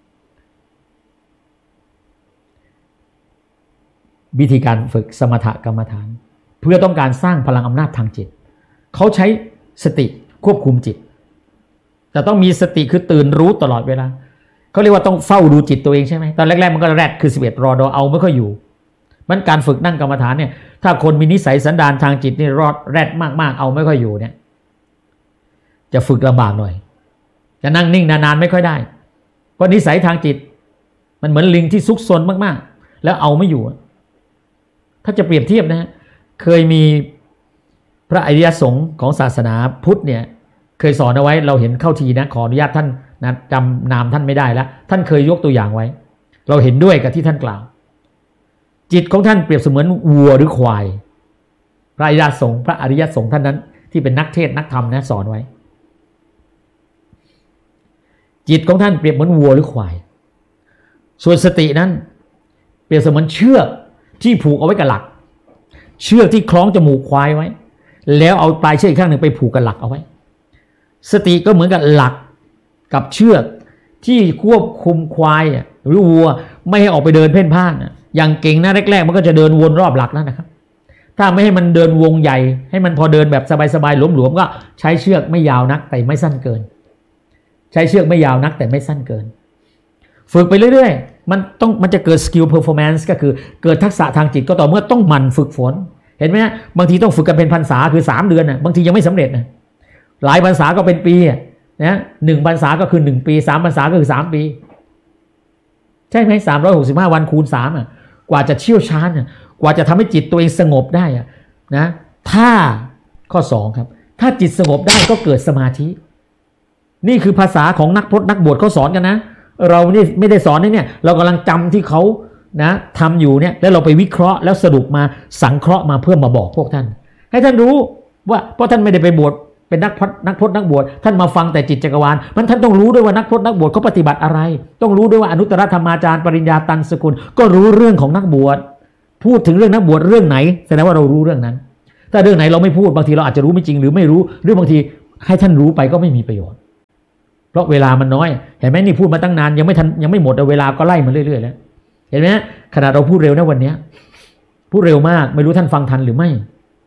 S1: วิธีการฝึกสมถกรรมฐานเพื่อต้องการสร้างพลังอำนาจทางจิตเขาใช้สติควบคุมจิตแต่ต้องมีสติคือตื่นรู้ตลอดเวลาเขาเรียกว่าต้องเฝ้าดูจิตตัวเองใช่ไหมตอนแรกๆมันก็แรดคือสิบเอ็ดรอดอเอาไม่ค่อยอยู่มันการฝึกนั่งกรรมฐานเนี่ยถ้าคนมีนิสัยสันดานทางจิตนี่รอดแรดมากๆเอาไม่ค่อยอยู่เนี่ยจะฝึกลำบากหน่อยจะนั่งนิ่งนานๆไม่ค่อยได้เพราะนิสัยทางจิตมันเหมือนลิงที่ซุกซนมากๆแล้วเอาไม่อยู่ถ้าจะเปรียบเทียบนะเคยมีพระอริยสงฆ์ของศาสนาพุทธเนี่ยเคยสอนเอาไว้เราเห็นเข้าทีนะขออนุญาตท่านนะจำนามท่านไม่ได้แล้วท่านเคยยกตัวอย่างไว้เราเห็นด้วยกับที่ท่านกล่าวจิตของท่านเปรียบเสมือนวัวหรือควายพระอริยสงฆ์พระอริยสงฆ์ท่านนั้นที่เป็นนักเทศนักธรรมนะสอนไว้จิตของท่านเปรียบเหมือนวัวหรือควายส่วนสตินั้นเปรียบเสมือนเชือกที่ผูกเอาไว้กับหลักเชือกที่คล้องจมูกควายไว้แล้วเอาปลายเชือกอีกข้างหนึ่งไปผูกกับหลักเอาไว้สติก็เหมือนกับหลักกับเชือกที่ควบคุมควายหรือวัวไม่ให้ออกไปเดินเพ่นพ่านอย่างเก่งนะแรกๆมันก็จะเดินวนรอบหลักแล้วนะครับถ้าไม่ให้มันเดินวงใหญ่ให้มันพอเดินแบบสบายๆหลวมๆก็ใช้เชือกไม่ยาวนักแต่ไม่สั้นเกินใช้เชือกไม่ยาวนักแต่ไม่สั้นเกินฝึกไปเรื่อยๆมันต้องมันจะเกิดสกิลเพอร์ฟอร์แมนซ์ก็คือเกิดทักษะทางจิตก็ต่อเมื่อต้องหมั่นฝึกฝนเห็นไหมฮะบางทีต้องฝึกกันเป็นพรรษาคือสามเดือนนะบางทียังไม่สำเร็จนะหลายพรรษาก็เป็นปีนะหนึ่งพรรษาก็คือหนึ่งปีสามพรรษาก็คือสามปีใช่ไหมสามร้อยหกสิบห้าวันคูณสามอ่ะกว่าจะเชี่ยวชาญอ่ะกว่าจะทำให้จิตตัวเองสงบได้อ่ะนะถ้าข้อสองครับถ้าจิตสงบได้ก็เกิดสมาธินี่คือภาษาของนักพจน์นักบวชเขาสอนกันนะเราไม่ได้ไม่ได้สอนเนี่ยเรากำลังจำที่เขานะทำอยู่เนี่ยแล้วเราไปวิเคราะห์แล้วสรุปมาสังเคราะห์มาเพื่อมาบอกพวกท่านให้ท่านรู้ว่าเพราะท่านไม่ได้ไปบวชเป็นนักพจน์นักพจน์นักบวชท่านมาฟังแต่จิตจักรวาลมันท่านต้องรู้ด้วยว่านักพจน์นักบวชเขาปฏิบัติอะไรต้องรู้ด้วยว่าอนุตตรธรรมาจารย์ปริญญาตันสกุลก็รู้เรื่องของนักบวชพูดถึงเรื่องนักบวชเรื่องไหนแสดงว่าเรารู้เรื่องนั้นถ้าเรื่องไหนเราไม่พูดบางทีเราอาจจะรู้ไม่จริงหรือไม่รู้หรือบางทีให้ท่านรู้ไปก็ไม่มีประโยชน์เพราะเวลามันน้อยเห็นไหมนี่พูดมาตั้งนานยังไม่ทันยังไม่หมดเวลาก็ไล่มาเรื่อยๆแล้วเห็นไหมขนาดเราพูดเร็วนะวันนี้พูดเร็วมากไม่รู้ท่านฟังทันหรือไม่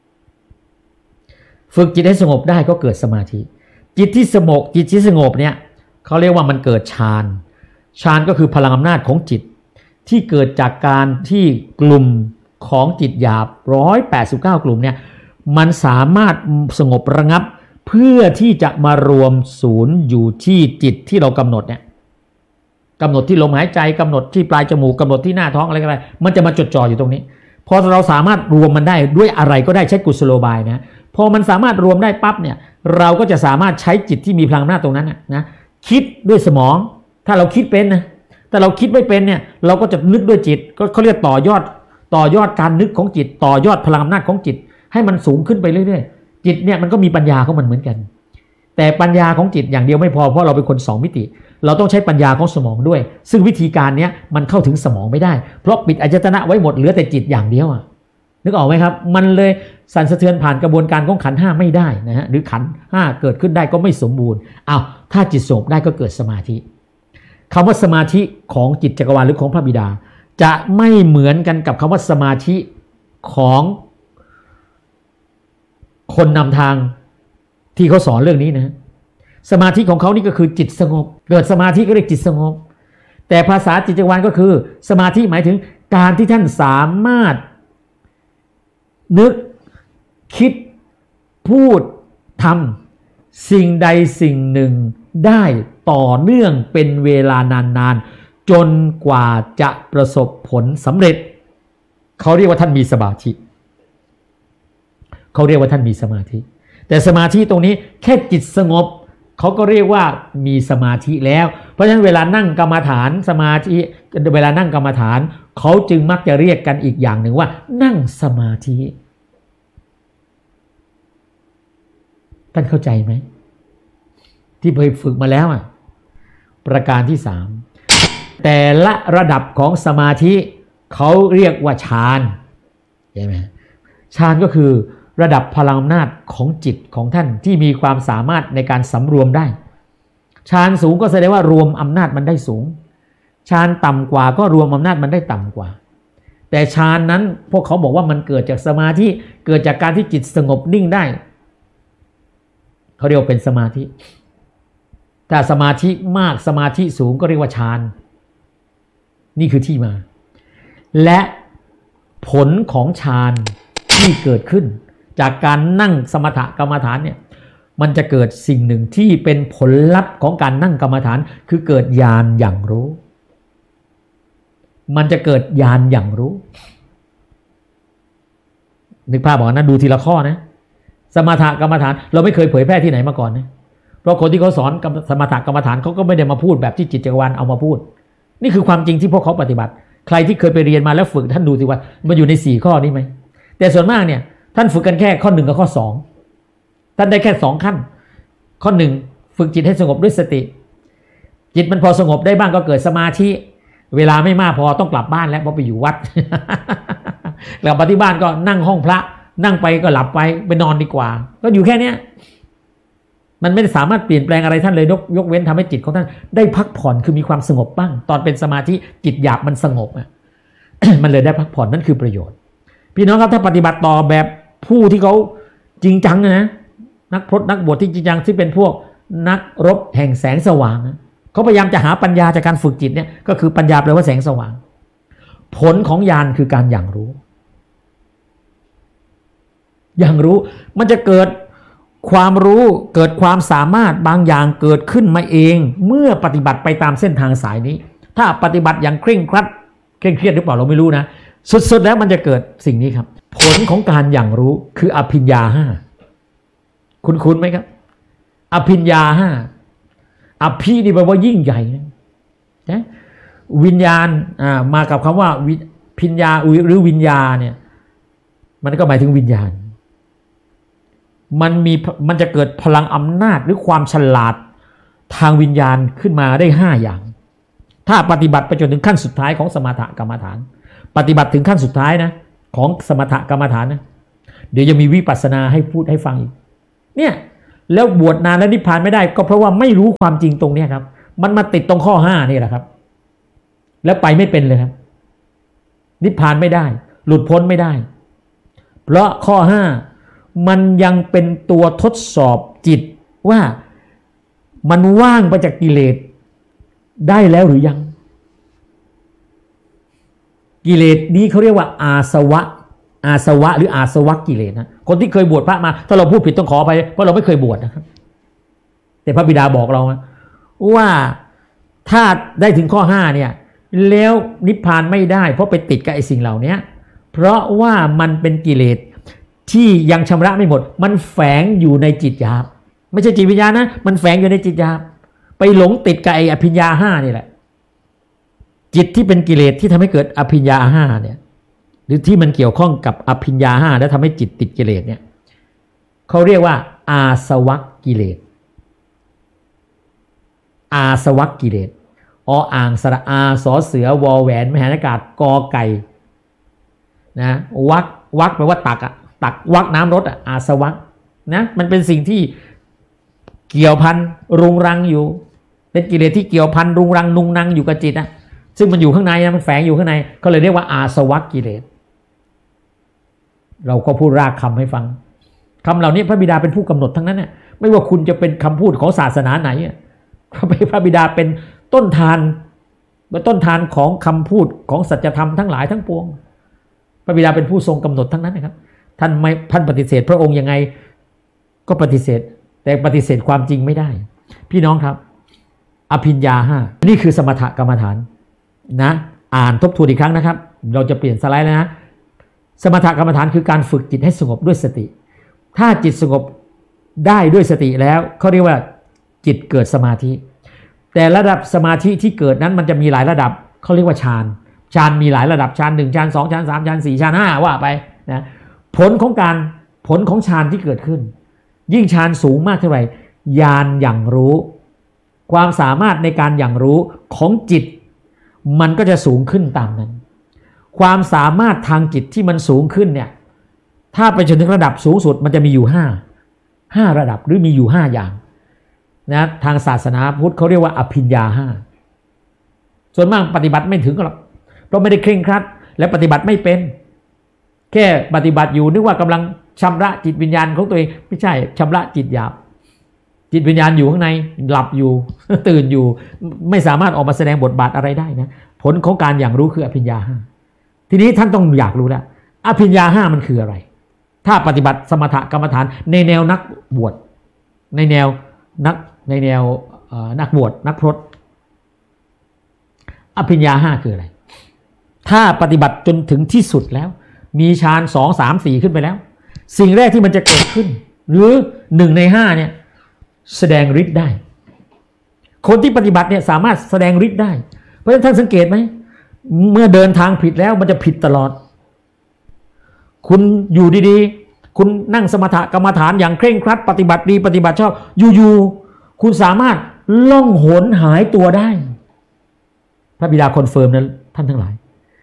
S1: ฝึกจิตให้สงบได้ก็เกิดสมาธิจิตที่สงบจิตที่สงบเนี่ยเขาเรียกว่ามันเกิดฌานฌานก็คือพลังอำนาจของจิตที่เกิดจากการที่กลุ่มของจิตหยาบหนึ่งร้อยแปดสิบเก้ากลุ่มเนี่ยมันสามารถสงบระงับเพื่อที่จะมารวมศูนย์อยู่ที่จิตที่เรากำหนดเนี่ยกำหนดที่ลมหายใจกำหนดที่ปลายจมูกกำหนดที่หน้าท้องอะไรก็ได้มันจะมาจดจ่ออยู่ตรงนี้พอเราสามารถรวมมันได้ด้วยอะไรก็ได้ใช้กุศโลบายนะพอมันสามารถรวมได้ปั๊บเนี่ยเราก็จะสามารถใช้จิตที่มีพลังอำนาจตรงนั้นนะนะคิดด้วยสมองถ้าเราคิดเป็นนะแต่เราคิดไม่เป็นเนี่ยเราก็จะนึกด้วยจิตก็เขาเรียกต่อยอดต่อยอดการนึกของจิตต่อยอดพลังอำนาจของจิตให้มันสูงขึ้นไปเรื่อยๆจิตเนี่ยมันก็มีปัญญาของมันเหมือนกันแต่ปัญญาของจิตอย่างเดียวไม่พอเพราะเราเป็นคนสองมิติเราต้องใช้ปัญญาของสมองด้วยซึ่งวิธีการนี้มันเข้าถึงสมองไม่ได้เพราะปิดอายตนะไว้หมดเหลือแต่จิตอย่างเดียวอ่ะนึกออกไหมครับมันเลยสั่นสะเทือนผ่านกระบวนการของขันธ์ห้าไม่ได้นะฮะหรือขันธ์ห้าเกิดขึ้นได้ก็ไม่สมบูรณ์อ้าวถ้าจิตสงบได้ก็เกิดสมาธิคำว่าสมาธิของจิตจักรวาลหรือของพระบิดาจะไม่เหมือนกันกับคำว่าสมาธิของคนนำทางที่เขาสอนเรื่องนี้นะสมาธิของเขานี่ก็คือจิตสงบเกิดสมาธิก็เรียกจิตสงบแต่ภาษาจิตจักรวาลก็คือสมาธิหมายถึงการที่ท่านสามารถนึกคิดพูดทำสิ่งใดสิ่งหนึ่งได้ต่อเนื่องเป็นเวลานานๆจนกว่าจะประสบผลสำเร็จเขาเรียกว่าท่านมีสมาธิเขาเรียกว่าท่านมีสมาธิแต่สมาธิตรงนี้แค่จิตสงบเขาก็เรียกว่ามีสมาธิแล้วเพราะฉะนั้นเวลานั่งกรรมฐานสมาธิเวลานั่งกรรมฐานเขาจึงมักจะเรียกกันอีกอย่างหนึ่งว่านั่งสมาธิท่านเข้าใจไหมที่เคยฝึกมาแล้วอ่ะประการที่สามแต่ละระดับของสมาธิเขาเรียกว่าฌานใช่ไหมฌานก็คือระดับพลังอำนาจของจิตของท่านที่มีความสามารถในการสำรวมได้ฌานสูงก็แสดงว่ารวมอำนาจมันได้สูงฌานต่ำกว่าก็รวมอำนาจมันได้ต่ำกว่าแต่ฌานนั้นพวกเขาบอกว่ามันเกิดจากสมาธิเกิดจากการที่จิตสงบนิ่งได้เขาเรียกว่าเป็นสมาธิถ้าสมาธิมากสมาธิสูงก็เรียกว่าฌานนี่คือที่มาและผลของฌานที่เกิดขึ้นจากการนั่งสมถกรรมฐานเนี่ยมันจะเกิดสิ่งหนึ่งที่เป็นผลลัพธ์ของการนั่งกรรมฐานคือเกิดญาณอย่างรู้มันจะเกิดญาณอย่างรู้นึกภาพบอกนะดูทีละข้อนะสมถกรรมฐานเราไม่เคยเผยแพร่ที่ไหนมาก่อนนะเพราะคนที่เขาสอนสมถกรรมฐานเขาก็ไม่ได้มาพูดแบบที่จิตจักรวาลเอามาพูดนี่คือความจริงที่พวกเขาปฏิบัติใครที่เคยไปเรียนมาแล้วฝึกท่านดูสิว่ามันอยู่ในสี่ข้อนี้ไหมแต่ส่วนมากเนี่ยท่านฝึกกันแค่ข้อหนึ่งกับข้อสองท่านได้แค่สองขั้นข้อหนึ่งฝึกจิตให้สงบด้วยสติจิตมันพอสงบได้บ้างก็เกิดสมาธิเวลาไม่มากพอต้องกลับบ้านแล้วเพราะไปอยู่วัด กลับมาที่บ้านก็นั่งห้องพระนั่งไปก็หลับไปไปนอนดีกว่าก็อยู่แค่เนี้ยมันไม่ได้สามารถเปลี่ยนแปลงอะไรท่านเลยยกยกเว้นทำให้จิตของท่านได้พักผ่อนคือมีความสงบบ้างตอนเป็นสมาธิจิตหยาบมันสงบอ่ะ มันเลยได้พักผ่อนนั่นคือประโยชน์พี่น้องครับถ้าปฏิบัติต่อแบบผู้ที่เขาจริงจังนะนักพรตนักบวชที่จริงจังที่เป็นพวกนักรบแห่งแสงสว่างนะเขาพยายามจะหาปัญญาจากการฝึกจิตเนี่ยก็คือปัญญาแปลว่าแสงสว่างผลของญาณคือการอย่างรู้อย่างรู้มันจะเกิดความรู้เกิดความสามารถบางอย่างเกิดขึ้นมาเองเมื่อปฏิบัติไปตามเส้นทางสายนี้ถ้าปฏิบัติอย่างเคร่งครัดเคร่งเครียดหรือเปล่าเราไม่รู้นะสุดๆแล้วมันจะเกิดสิ่งนี้ครับผลของการอย่างรู้คืออภิญญาห้าคุ้นๆไหมครับอภิญญาห้าอภินี่แปลว่ายิ่งใหญ่นะวิญญาณอ่ามากับคำว่าภิญญาหรือวิญญาเนี่ยมันก็หมายถึงวิญญาณมันมีมันจะเกิดพลังอำนาจหรือความฉลาดทางวิญญาณขึ้นมาได้ห้าอย่างถ้าปฏิบัติไปจนถึงขั้นสุดท้ายของสมถกรรมฐานปฏิบัติถึงขั้นสุดท้ายนะของสมถกรรมฐานนะเดี๋ยวจะมีวิปัสสนาให้พูดให้ฟังอีกเนี่ยแล้วบวชนานแล้วนิพพานไม่ได้ก็เพราะว่าไม่รู้ความจริงตรงนี้ครับมันมาติดตรงข้อห้านี่แหละครับแล้วไปไม่เป็นเลยครับนิพพานไม่ได้หลุดพ้นไม่ได้เพราะข้อห้ามันยังเป็นตัวทดสอบจิตว่ามันว่างไปจากกิเลสได้แล้วหรือยังกิเลสนี้เขาเรียกว่าอาสวะอาสวะหรืออาสวะกิเลสนะคนที่เคยบวชพระมาถ้าเราพูดผิดต้องขอไปเพราะเราไม่เคยบวชนะครับแต่พระบิดาบอกเราว่าถ้าได้ถึงข้อห้าเนี่ยแล้วนิพพานไม่ได้เพราะไปติดกับไอ้สิ่งเหล่านี้เพราะว่ามันเป็นกิเลสที่ยังชำระไม่หมดมันแฝงอยู่ในจิตหยาบไม่ใช่จิตวิญญาณนะมันแฝงอยู่ในจิตหยาบไปหลงติดกับไอ้อภิญญาห้านี่แหละจิตที่เป็นกิเลสที่ทำให้เกิดอภิญญาห้าเนี่ยหรือที่มันเกี่ยวข้องกับอภิญญาห้าและทำให้จิตติดกิเลสเนี่ยเขาเรียกว่าอาสวะกิเลสอาสวะกิเลสออ่างสระอาสอเสือวอแหวนมหานากาศกอไก่นะวักวักแปลว่าตักอะตักวักน้ำรสอะอาสวะนะมันเป็นสิ่งที่เกี่ยวพันรุงรังอยู่เป็นกิเลสที่เกี่ยวพันรุงรังนุงนังอยู่กับจิตนะซึ่งมันอยู่ข้างในนะมันแฝงอยู่ข้างในเขาเลยเรียกว่าอาสวะกิเลสเราก็พูดรากคำให้ฟังคำเหล่านี้พระบิดาเป็นผู้กำหนดทั้งนั้นเนี่ยไม่ว่าคุณจะเป็นคำพูดของศาสนาไหนพระบิดาเป็นต้นทานเป็นต้นทานของคำพูดของสัจธรรมทั้งหลายทั้งปวงพระบิดาเป็นผู้ทรงกำหนดทั้งนั้นนะครับท่านไม่ท่านปฏิเสธพระองค์ยังไงก็ปฏิเสธแต่ปฏิเสธความจริงไม่ได้พี่น้องครับอภิญญาห้านี่คือสมถกรรมฐานนะอ่านทบทวนอีกครั้งนะครับเราจะเปลี่ยนสไลด์แล้วนะสมถกรรมฐานคือการฝึกจิตให้สงบด้วยสติถ้าจิตสงบได้ด้วยสติแล้วเขาเรียกว่าจิตเกิดสมาธิแต่ระดับสมาธิที่เกิดนั้นมันจะมีหลายระดับเขาเรียกว่าฌานฌานมีหลายระดับฌานหนึ่งฌานสองฌานสามฌานสี่ฌานห้าว่าไปนะผลของการผลของฌานที่เกิดขึ้นยิ่งฌานสูงมากเท่าไหร่ญาณอย่างรู้ความสามารถในการอย่างรู้ของจิตมันก็จะสูงขึ้นตามนั้นความสามารถทางจิตที่มันสูงขึ้นเนี่ยถ้าไปจนถึงระดับสูงสุดมันจะมีอยู่ห้าห้าระดับหรือมีอยู่ห้าอย่างนะทางศาสนาพุทธเขาเรียกว่าอภิญญาห้าส่วนมากปฏิบัติไม่ถึงหรอกเพราะไม่ได้เคร่งครัดและปฏิบัติไม่เป็นแค่ปฏิบัติอยู่นึกว่ากำลังชำระจิตวิญญาณของตัวเองไม่ใช่ชำระจิตหยาบจิตวิญญาณอยู่ข้างในหลับอยู่ ตื่นอยู่ไม่สามารถออกมาแสดงบทบาทอะไรได้นะผลของการอย่างรู้คืออภิญญาห้าทีนี้ท่านต้องอยากรู้แล้วอภิญญาห้ามันคืออะไรถ้าปฏิบัติสมถกรรมฐานในแนวนักบวชในแนวนักในแนวนักบวชนักพรตอภิญญาห้าคืออะไรถ้าปฏิบัติจนถึงที่สุดแล้วมีฌานสองสามสี่ขึ้นไปแล้วสิ่งแรกที่มันจะเกิดขึ้นหรือหนึ่งในห้าเนี่ยแสดงฤทธิ์ได้คนที่ปฏิบัติเนี่ยสามารถแสดงฤทธิ์ได้เพราะฉะนั้นท่านสังเกตไหมเมื่อเดินทางผิดแล้วมันจะผิดตลอดคุณอยู่ดีๆคุณนั่งสมถกรรมฐานอย่างเคร่งครัดปฏิบัติดีปฏิบัติชอบอยู่ๆคุณสามารถล่องหนหายตัวได้พระบิดาคอนเฟิร์มนะท่านทั้งหลาย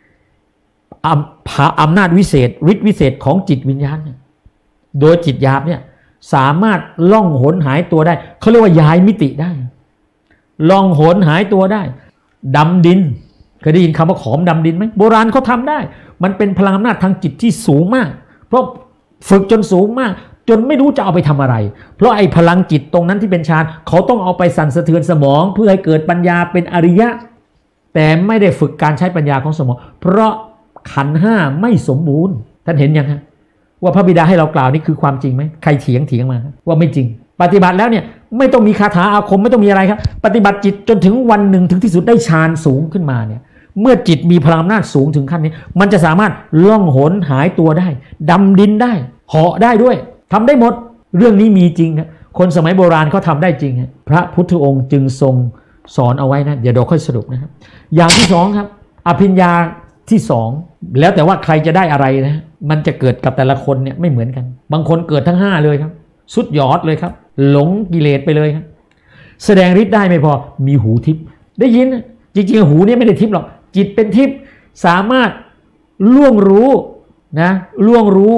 S1: อำนาจวิเศษฤทธิ์วิเศษของจิตวิญญาณเนี่ยโดยจิตหยาบเนี่ยสามารถล่องหนหายตัวได้เขาเรียกว่าย้ายมิติได้ล่องหนหายตัวได้ดำดินเคยได้ยินคำว่าขอมดำดินไหมโบราณเขาทำได้มันเป็นพลังอำนาจทางจิตที่สูงมากเพราะฝึกจนสูงมากจนไม่รู้จะเอาไปทำอะไรเพราะไอ้พลังจิตตรงนั้นที่เป็นฌานเขาต้องเอาไปสั่นสะเทือนสมองเพื่อให้เกิดปัญญาเป็นอริยะแต่ไม่ได้ฝึกการใช้ปัญญาของสมองเพราะขันธ์ห้าไม่สมบูรณ์ท่านเห็นยังฮะว่าพระบิดาให้เรากล่าวนี่คือความจริงไหมใครเถียงเถียงมาว่าไม่จริงปฏิบัติแล้วเนี่ยไม่ต้องมีคาถาอาคมไม่ต้องมีอะไรครับปฏิบัติจิตจนถึงวันหนึ่งถึงที่สุดได้ฌานสูงขึ้นมาเนี่ยเมื่อจิตมีพลังอำนาจสูงถึงขั้นนี้มันจะสามารถล่องหนหายตัวได้ดำดินได้เหาะได้ด้วยทำได้หมดเรื่องนี้มีจริงครับคนสมัยโบราณเขาทาได้จริงพระพุทธองค์จึงทรงสอนเอาไว้นะเดี๋ยวเราค่อยสรุปนะครับอย่างที่สองครับอภิญญาที่สองแล้วแต่ว่าใครจะได้อะไรนะมันจะเกิดกับแต่ละคนเนี่ยไม่เหมือนกันบางคนเกิดทั้งห้าเลยครับสุดยอดเลยครับหลงกิเลสไปเลยครับแสดงฤทธิ์ได้ไม่พอมีหูทิพย์ได้ยินจริงๆหูนี่ไม่ได้ทิพย์หรอกจิตเป็นทิพย์สามารถล่วงรู้นะล่วงรู้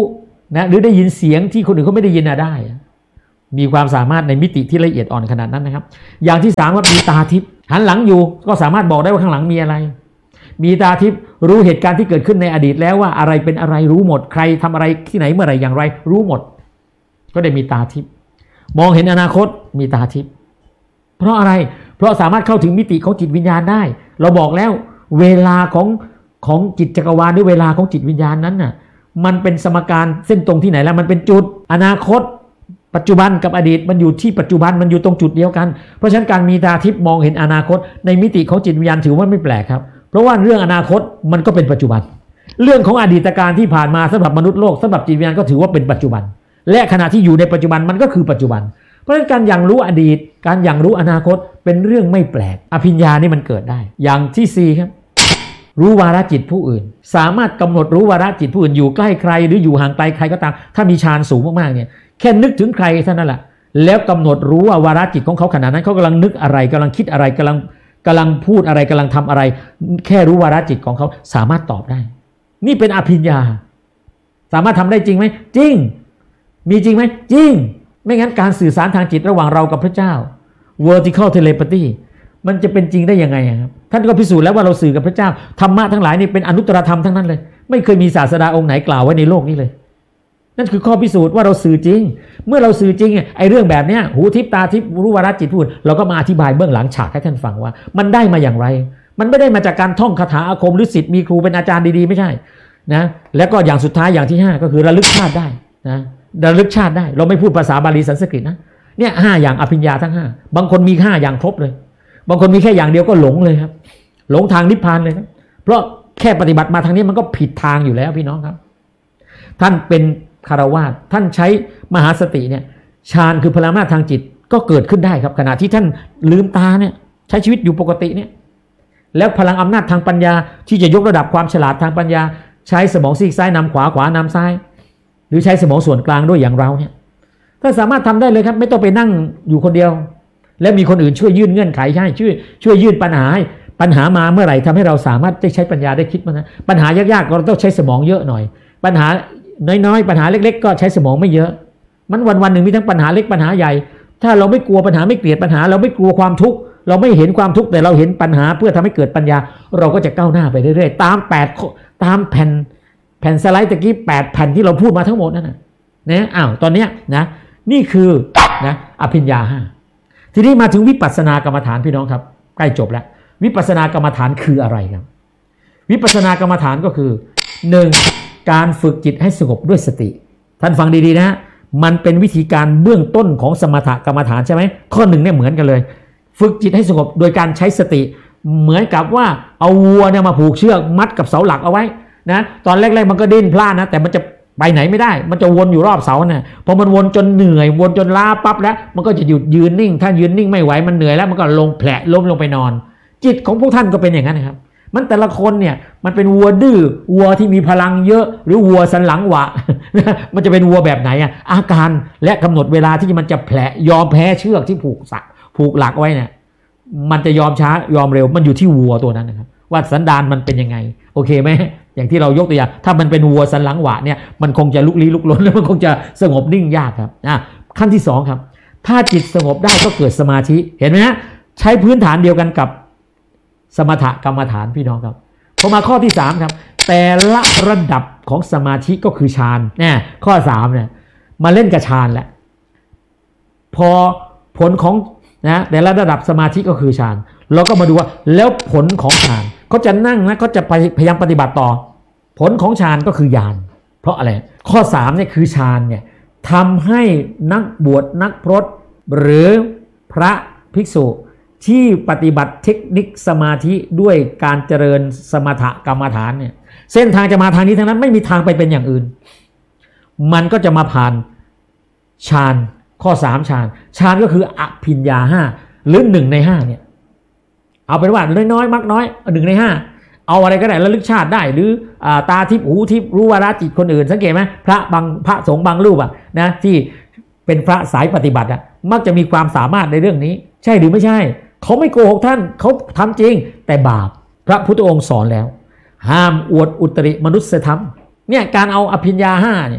S1: นะหรือได้ยินเสียงที่คนอื่นเขาไม่ได้ยินนะได้มีความสามารถในมิติที่ละเอียดอ่อนขนาดนั้นนะครับอย่างที่สามว่ามีตาทิพย์หันหลังอยู่ก็สามารถบอกได้ว่าข้างหลังมีอะไรมีตาทิพย์รู้เหตุการณ์ที่เกิดขึ้นในอดีตแล้วว่าอะไรเป็นอะไรรู้หมดใครทำอะไรที่ไหนเมื่อไหร่อย่างไรรู้หมดก็ได้มีตาทิพย์มองเห็นอนาคตมีตาทิพย์เพราะอะไรเพราะสามารถเข้าถึงมิติของจิตวิญญาณได้เราบอกแล้วเวลาของของจิตจักรวาลหรือเวลาของจิตวิญญาณนั้นน่ะมันเป็นสมการเส้นตรงที่ไหนแล้วมันเป็นจุดอนาคตปัจจุบันกับอดีตมันอยู่ที่ปัจจุบันมันอยู่ตรงจุดเดียวกันเพราะฉะนั้นการมีตาทิพย์มองเห็นอนาคตในมิติของจิตวิญญาณถือว่าไม่แปลกครับเพราะว่าเรื่องอนาคตมันก็เป็นปัจจุบันเรื่องของอดีตการที่ผ่านมาสำหรับมนุษย์โลกสำหรับจิตวิญญาณก็ถือว่าเป็นปัจจุบันและขณะที่อยู่ในปัจจุบันมันก็คือปัจจุบันเพราะฉะนั้นการอย่างรู้อดีตการอย่างรู้อนาคตเป็นเรื่องไม่แปลกอภิญญานี่มันเกิดได้อย่างที่สี่ครับรู้วาระจิตผู้อื่นสามารถกำหนดรู้วาระจิตผู้อื่นอยู่ใกล้ใครหรืออยู่ห่างไกลใครก็ตามถ้ามีฌานสูงมากๆเนี่ยแค่นึกถึงใครเท่านั้นแหละแล้วกำหนดรู้ว่าวาระจิตของเขาขณะนั้นเขากำลังนึกอะไรกำลังคิดอะไรกำลังกำลังพูดอะไรกำลังทำอะไรแค่รู้วาระจิตของเขาสามารถตอบได้นี่เป็นอภิญญาสามารถทำได้จริงไหมจริงมีจริงไหมจริงไม่งั้นการสื่อสารทางจิตระหว่างเรากับพระเจ้า vertical telepathy มันจะเป็นจริงได้ยังไงครับท่านก็พิสูจน์แล้วว่าเราสื่อกับพระเจ้าธรรมะทั้งหลายนี่เป็นอนุตตรธรรมทั้งนั้นเลยไม่เคยมีศาสดาองค์ไหนกล่าวไว้ในโลกนี้เลยนั่นคือข้อพิสูจน์ว่าเราสื่อจริงเมื่อเราสื่อจริงไอ้เรื่องแบบเนี้ยหูทิพตาทิพรู้วาระจิตพูดเราก็มาอธิบายเบื้องหลังฉากให้ท่านฟังว่ามันได้มาอย่างไรมันไม่ได้มาจากการท่องคาถาอาคมหรือศิษย์มีครูเป็นอาจารย์ดีๆไม่ใช่นะแล้วก็อย่างสุดท้ายอย่างที่ห้าก็คือระลึกชาติได้นะระลึกชาติได้เราไม่พูดภาษาบาลีสันสกฤตนะเนี่ยห้าอย่างอภิญญาทั้งห้าบางคนมีห้าอย่างครบเลยบางคนมีแค่อย่างเดียวก็หลงเลยครับหลงทางนิพพานเลยนะเพราะแค่ปฏิบัติมาทางนี้มันก็ผิดทางอยู่แล้วพี่น้องครับท่านเป็นคารวาสท่านใช้มหาสติเนี่ยฌานคือพลังอำนาจทางจิตก็เกิดขึ้นได้ครับขณะที่ท่านลืมตาเนี่ยใช้ชีวิตอยู่ปกติเนี่ยแล้วพลังอำนาจทางปัญญาที่จะยกระดับความฉลาดทางปัญญาใช้สมองซีกซ้ายนำขวาขวานำซ้ายหรือใช้สมองส่วนกลางด้วยอย่างเราเนี่ยถ้าสามารถทำได้เลยครับไม่ต้องไปนั่งอยู่คนเดียวและมีคนอื่นช่วยยื่นเงื่อนไขให้ช่วยช่วยยื่นปัญหาให้ปัญหามาเมื่อไหร่ทำให้เราสามารถได้ใช้ปัญญาได้คิดมันนะปัญหายากๆเราต้องใช้สมองเยอะหน่อยปัญหาน้อยๆปัญหาเล็กๆก็ใช้สมองไม่เยอะมันวันๆหนึ่งมีทั้งปัญหาเล็กปัญหาใหญ่ถ้าเราไม่กลัวปัญหาไม่เกลียดปัญหาเราไม่กลัวความทุกข์เราไม่เห็นความทุกข์แต่เราเห็นปัญหาเพื่อทำให้เกิดปัญญาเราก็จะก้าวหน้าไปเรื่อยๆตามแปดตามแผ่นแผ่นสไลด์ตะกี้แปดแผ่นที่เราพูดมาทั้งหมดนั่นนะนะอ้าวตอนเนี้ยนะนี่คือนะอภิญญาห้าทีนี้มาถึงวิปัสสนากรรมฐานพี่น้องครับใกล้จบแล้ววิปัสสนากรรมฐานคืออะไรครับวิปัสสนากรรมฐานก็คือหนึ่งการฝึกจิตให้สงบด้วยสติท่านฟังดีๆนะมันเป็นวิธีการเบื้องต้นของสมถกรรมฐานใช่ไหมข้อหนึ่งเนี่ยเหมือนกันเลยฝึกจิตให้สงบโดยการใช้สติเหมือนกับว่าเอาวัวเนี่ยมาผูกเชือกมัดกับเสาหลักเอาไว้นะตอนแรกๆมันก็ดิ้นพลาดนะแต่มันจะไปไหนไม่ได้มันจะวนอยู่รอบเสาเนี่ยพอมันวนจนเหนื่อยวนจนล้าปั๊บแล้วมันก็จะหยุดยืนนิ่งถ้ายืนนิ่งไม่ไหวมันเหนื่อยแล้วมันก็ลงแผลล้มลงไปนอนจิตของพวกท่านก็เป็นอย่างนั้นนะครับมันแต่ละคนเนี่ยมันเป็นวัวดื้อวัวที่มีพลังเยอะหรือวัวสันหลังหวะ มันจะเป็นวัวแบบไหนอ่ะอาการและกำหนดเวลาที่มันจะแผลยอมแพ้เชือกที่ผูกสักผูกหลักไว้เนี่ยมันจะยอมช้ายอมเร็วมันอยู่ที่วัวตัวนั้นนะครับว่าสันดานมันเป็นยังไงโอเคไหมอย่างที่เรายกตัวอย่างถ้ามันเป็นวัวสันหลังหวะเนี่ยมันคงจะลุกลี้ลุกลนแล้วมันคงจะสงบนิ่งยากครับอ่ะขั้นที่สองครับถ้าจิตสงบได้ก็เกิดสมาธิเห็นไหมฮะใช้พื้นฐานเดียวกันกับสมถกรรมฐานพี่น้องครับพอมาข้อที่สามครับแต่ละระดับของสมาธิก็คือฌานเนี่ยข้อสามเนี่ยมาเล่นกับฌานแล้วพอผลของนะแต่ละระดับสมาธิก็คือฌานเราก็มาดูว่าแล้วผลของฌานเขาจะนั่งนะเขาจะไปพยายามปฏิบัติต่อผลของฌานก็คือญาณเพราะอะไรข้อสามเนี่ยคือฌานเนี่ยทำให้นักบวชนักพรตหรือพระภิกษุที่ปฏิบัติเทคนิคสมาธิด้วยการเจริญสมถกรรมฐานเนี่ยเส้นทางจะมาทางนี้ทั้งนั้นไม่มีทางไปเป็นอย่างอื่นมันก็จะมาผ่านฌานข้อสามฌานฌานก็คืออภิญญาห้าหรือหนึ่งในห้าเนี่ยเอาเป็นว่าน้อยๆมักน้อยหนึ่งในห้าเอาอะไรก็ได้ระลึกชาติได้หรือตาทิพย์หูทิพย์รู้วาระจิตคนอื่นสังเกตไหมพระบางพระสงฆ์บางรูปอ่ะนะที่เป็นพระสายปฏิบัติอ่ะมักจะมีความสามารถในเรื่องนี้ใช่หรือไม่ใช่เขาไม่โกหกท่านเขาทำจริงแต่บาปพระพุทธองค์สอนแล้วห้ามอวดอุตริมนุษยธรรมเนี่ยการเอาอภิญญาห้าเนี่ย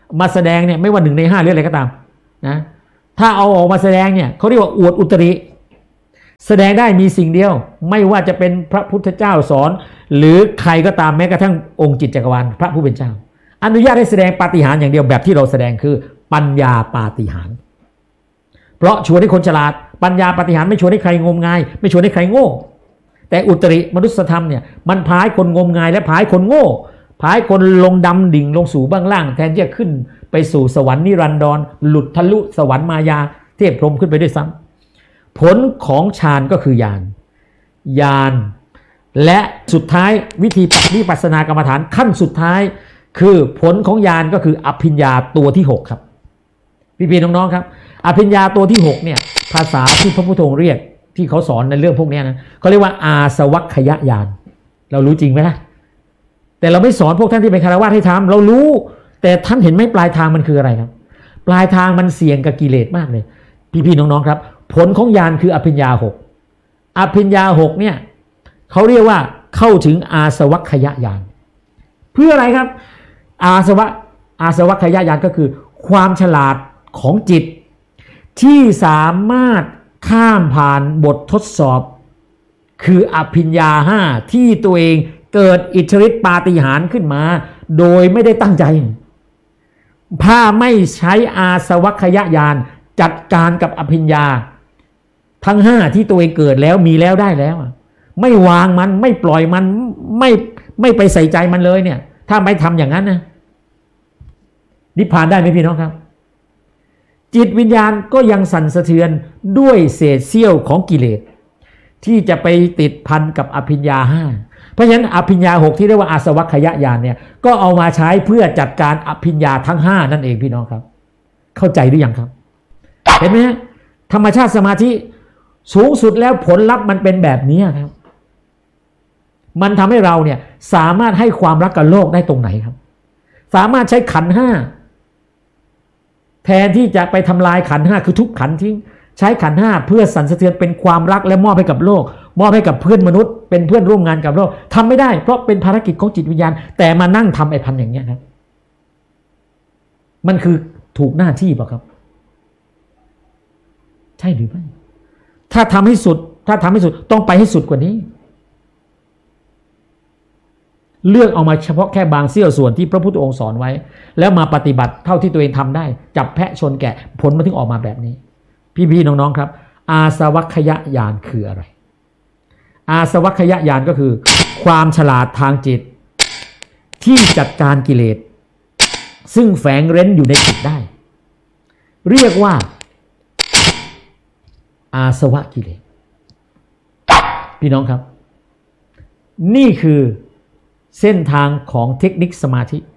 S1: มาแสดงเนี่ยไม่ว่าหนึ่งในห้าหรืออะไรก็ตามนะถ้าเอาออกมาแสดงเนี่ยเขาเรียกว่าอวดอุตริแสดงได้มีสิ่งเดียวไม่ว่าจะเป็นพระพุทธเจ้าสอนหรือใครก็ตามแม้กระทั่งองค์จิตจักรวาลพระผู้เป็นเจ้าอนุญาตให้แสดงปาฏิหาริย์อย่างเดียวแบบที่เราแสดงคือปัญญาปาฏิหาริย์เพราะชวนให้คนฉลาดปัญญาปาฏิหาริย์ไม่ชวนให้ใครงมงายไม่ชวนให้ใครโง่แต่อุตริมนุสธรรมเนี่ยมันพาให้คนงมงายและพาให้คนโง่พาให้คนลงดำดิ่งลงสู่เบื้องล่างแทนที่จะขึ้นไปสู่สวรรค์นิรันดรหลุดทะลุสวรรค์มายาเทพพรหมขึ้นไปด้วยซ้ำผลของฌานก็คือญาณญาณและสุดท้ายวิธีวิปัสสนากรรมฐานขั้นสุดท้ายคือผลของญาณก็คืออภิญญาตัวที่หกครับพี่ๆน้องๆครับอภิญญาตัวที่หกเนี่ยภาษาที่พระพุทธองค์เรียกที่เขาสอนในเรื่องพวกนี้นะเขาเรียกว่าอาสวัคยญาณเรารู้จริงไหมล่ะแต่เราไม่สอนพวกท่านที่เป็นคฤหัสถ์ให้ทำเรารู้แต่ท่านเห็นไหมปลายทางมันคืออะไรครับปลายทางมันเสี่ยงกับกิเลสมากเลยพี่ๆน้องๆครับผลของญาณคืออภิญญาหกอภิญญาหกเนี่ยเขาเรียกว่าเข้าถึงอาสวัคยญาณเพื่ออะไรครับอาสวะอาสวัคยญาณก็คือความฉลาดของจิตที่สามารถข้ามผ่านบททดสอบคืออภิญญาห้าที่ตัวเองเกิดอิทธิฤทธิปาฏิหาริย์ขึ้นมาโดยไม่ได้ตั้งใจถ้าไม่ใช้อาสวัคยญาณจัดการกับอภิญญาทั้งห้าที่ตัวเองเกิดแล้วมีแล้วได้แล้วไม่วางมันไม่ปล่อยมันไม่ไม่ไปใส่ใจมันเลยเนี่ยถ้าไม่ทำอย่างนั้นนะนิพพานได้ไหมพี่น้องครับจิตวิญญาณก็ยังสั่นสะเทือนด้วยเศษเสี้ยวของกิเลสที่จะไปติดพันกับอภิญญาห้าเพราะฉะนั้นอภิญญาหกที่เรียกว่าอาสวัคยญาณเนี่ยก็เอามาใช้เพื่อจัดการอภิญญาทั้งห้านั่นเองพี่น้องครับเข้าใจหรือยังครับเห็นไหมธรรมชาติสมาธิสูงสุดแล้วผลลัพธ์มันเป็นแบบนี้ครับมันทำให้เราเนี่ยสามารถให้ความรักกับโลกได้ตรงไหนครับสามารถใช้ขันธ์ห้าแทนที่จะไปทำลายขันธ์ห้าคือทุบขันธ์ทิ้งใช้ขันธ์ห้าเพื่อสั่นสะเทือนเป็นความรักและมอบให้กับโลกมอบให้กับเพื่อนมนุษย์เป็นเพื่อนร่วมงานกับโลกทำไม่ได้เพราะเป็นภารกิจของจิตวิญญาณแต่มานั่งทำไอ้พันอย่างเงี้ยครับมันคือถูกหน้าที่ป่ะครับใช่หรือไม่ถ้าทำให้สุดถ้าทำให้สุดต้องไปให้สุดกว่านี้เลือกเอามาเฉพาะแค่บางเสี้ยวส่วนที่พระพุทธองค์สอนไว้แล้วมาปฏิบัติเท่าที่ตัวเองทำได้จับแพะชนแกะผลมันถึงออกมาแบบนี้พี่ๆน้องๆครับอาสวัคยญาณคืออะไรอาสวัคยญาณก็คือความฉลาดทางจิตที่จัดการกิเลสซึ่งแฝงเร้นอยู่ในจิตได้เรียกว่าอาสวะกิเลสพี่น้องครับนี่คือเส้นทางของเทคนิคสมาธิ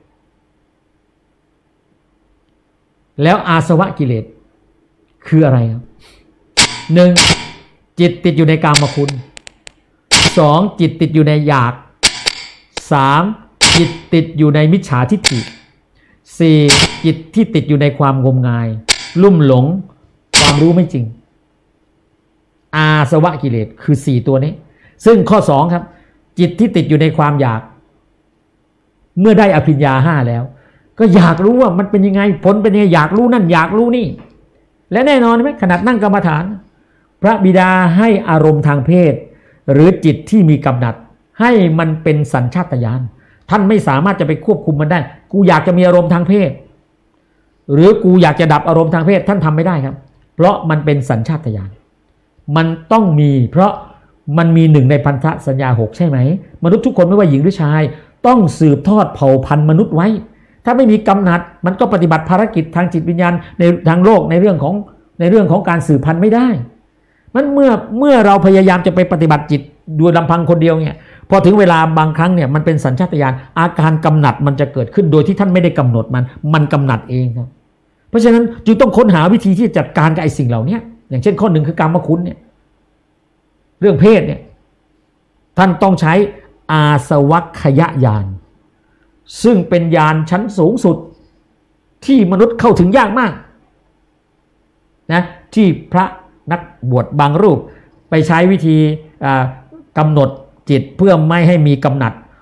S1: แล้วอาสวะกิเลสคืออะไรครับหนึ่งจิตติดอยู่ในกามคุณสองจิตติดอยู่ในอยากสามจิตติดอยู่ในมิจฉาทิฏฐิสี่จิตที่ติดอยู่ในความงมงายลุ่มหลงความรู้ไม่จริงอาสวะกิเลสคือสี่ตัวนี้ซึ่งข้อสองครับจิตที่ติดอยู่ในความอยากเมื่อได้อภิญญาห้าแล้วก็อยากรู้ว่ามันเป็นยังไงผลเป็นยังไงอยากรู้นั่นอยากรู้นี่และแน่นอนไหมขนาดนั่งกรรมฐานพระบิดาให้อารมณ์ทางเพศหรือจิตที่มีกำหนัดให้มันเป็นสัญชาตญาณท่านไม่สามารถจะไปควบคุมมันได้กูอยากจะมีอารมณ์ทางเพศหรือกูอยากจะดับอารมณ์ทางเพศท่านทำไม่ได้ครับเพราะมันเป็นสัญชาตญาณมันต้องมีเพราะมันมีหนึ่งในพันธสัญญาหกใช่ไหมมนุษย์ทุกคนไม่ว่าหญิงหรือชายต้องสืบทอดเผ่าพันธุ์มนุษย์ไว้ถ้าไม่มีกำหนัดมันก็ปฏิบัติภารกิจทางจิตวิญญาณในทางโลกในเรื่องของในเรื่องของการสืบพันธุ์ไม่ได้มันเมื่อเมื่อเราพยายามจะไปปฏิบัติจิตโดยลำพังคนเดียวเนี่ยพอถึงเวลาบางครั้งเนี่ยมันเป็นสัญชาตญาณอาการกำหนัดมันจะเกิดขึ้นโดยที่ท่านไม่ได้กำหนดมันมันกำหนัดเองครับเพราะฉะนั้นจึงต้องค้นหาวิธีที่จะจัดการกับไอ้สิ่งเหล่านี้อย่างเช่นข้อหนึ่งคือกามคุณเนี่ยเรื่องเพศเนี่ยท่านต้องใช้อาสวัคยญาณซึ่งเป็นญาณชั้นสูงสุดที่มนุษย์เข้าถึงยากมากนะที่พระนักบวชบางรูปไปใช้วิธีกำหนดจิตเพื่อไม่ให้มีกำหนัด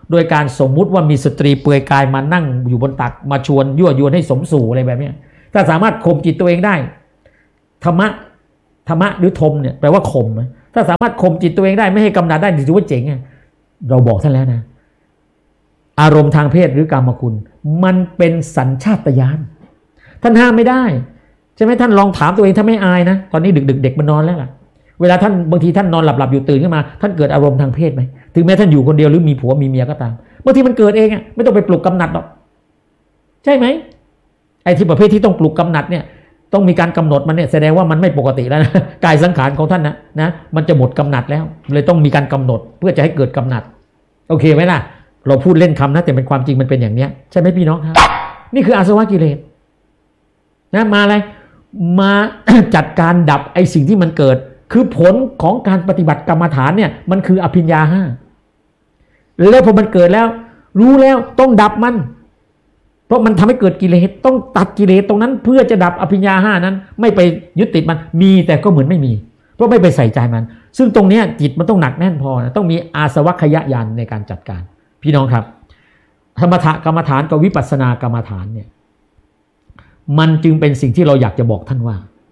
S1: โดยการสมมุติว่ามีสตรีเปลือยกายมานั่งอยู่บนตักมาชวนยั่วยวนให้สมสู่อะไรแบบนี้ถ้าสามารถข่มจิตตัวเองได้ธรรมะธรรมะหรือธมเนี่ยแปลว่าข่มถ้าสามารถข่มจิตตัวเองได้ไม่ให้กำหนัดได้ถือว่าเจ๋งไงเราบอกท่านแล้วนะอารมณ์ทางเพศหรือกามคุณมันเป็นสัญชาตญาณท่านห้ามไม่ได้ใช่ไหมท่านลองถามตัวเองถ้าไม่อายนะตอนนี้ดึกๆเด็กมันนอนแล้วล่ะเวลาท่านบางทีท่านนอนหลับๆอยู่ตื่นขึ้นมาท่านเกิดอารมณ์ทางเพศไหมถึงแม้ท่านอยู่คนเดียวหรือมีผัวมีเมียก็ตามบางทีมันเกิดเองอ่ะไม่ต้องไปปลุกกำหนัดหรอกใช่ไหมไอ้ที่ประเภทที่ต้องปลุกกำหนัดเนี่ยต้องมีการกำหนดมันเนี่ยแสดงว่ามันไม่ปกติแล้วนะกายสังขารของท่านนะนะมันจะหมดกำหนัดแล้วเลยต้องมีการกำหนดเพื่อจะให้เกิดกำหนัดโอเคไหมล่ะเราพูดเล่นคำนะแต่เป็นความจริงมันเป็นอย่างเนี้ยใช่ไหมพี่น้องครับนี่คืออาสวะกิเลสนะมาอะไรมา จัดการดับไอ้สิ่งที่มันเกิดคือผลของการปฏิบัติกรรมฐานเนี่ยมันคืออภิญญาห้าแล้วพอมันเกิดแล้วรู้แล้วต้องดับมันเพราะมันทำให้เกิดกิเลสต้องตัดกิเลสตรงนั้นเพื่อจะดับอภิญญาห้านั้นไม่ไปยึดติดมันมีแต่ก็เหมือนไม่มีเพราะไม่ไปใส่ใจมันซึ่งตรงนี้จิตมันต้องหนักแน่นพอนะต้องมีอาสวัคยญาณในการจัดการพี่น้องครับธรรมะกรรมฐานกับวิปัสสนากรรมฐานเนี่ยมันจึงเป็นสิ่งที่เราอยากจะบอกท่านว่า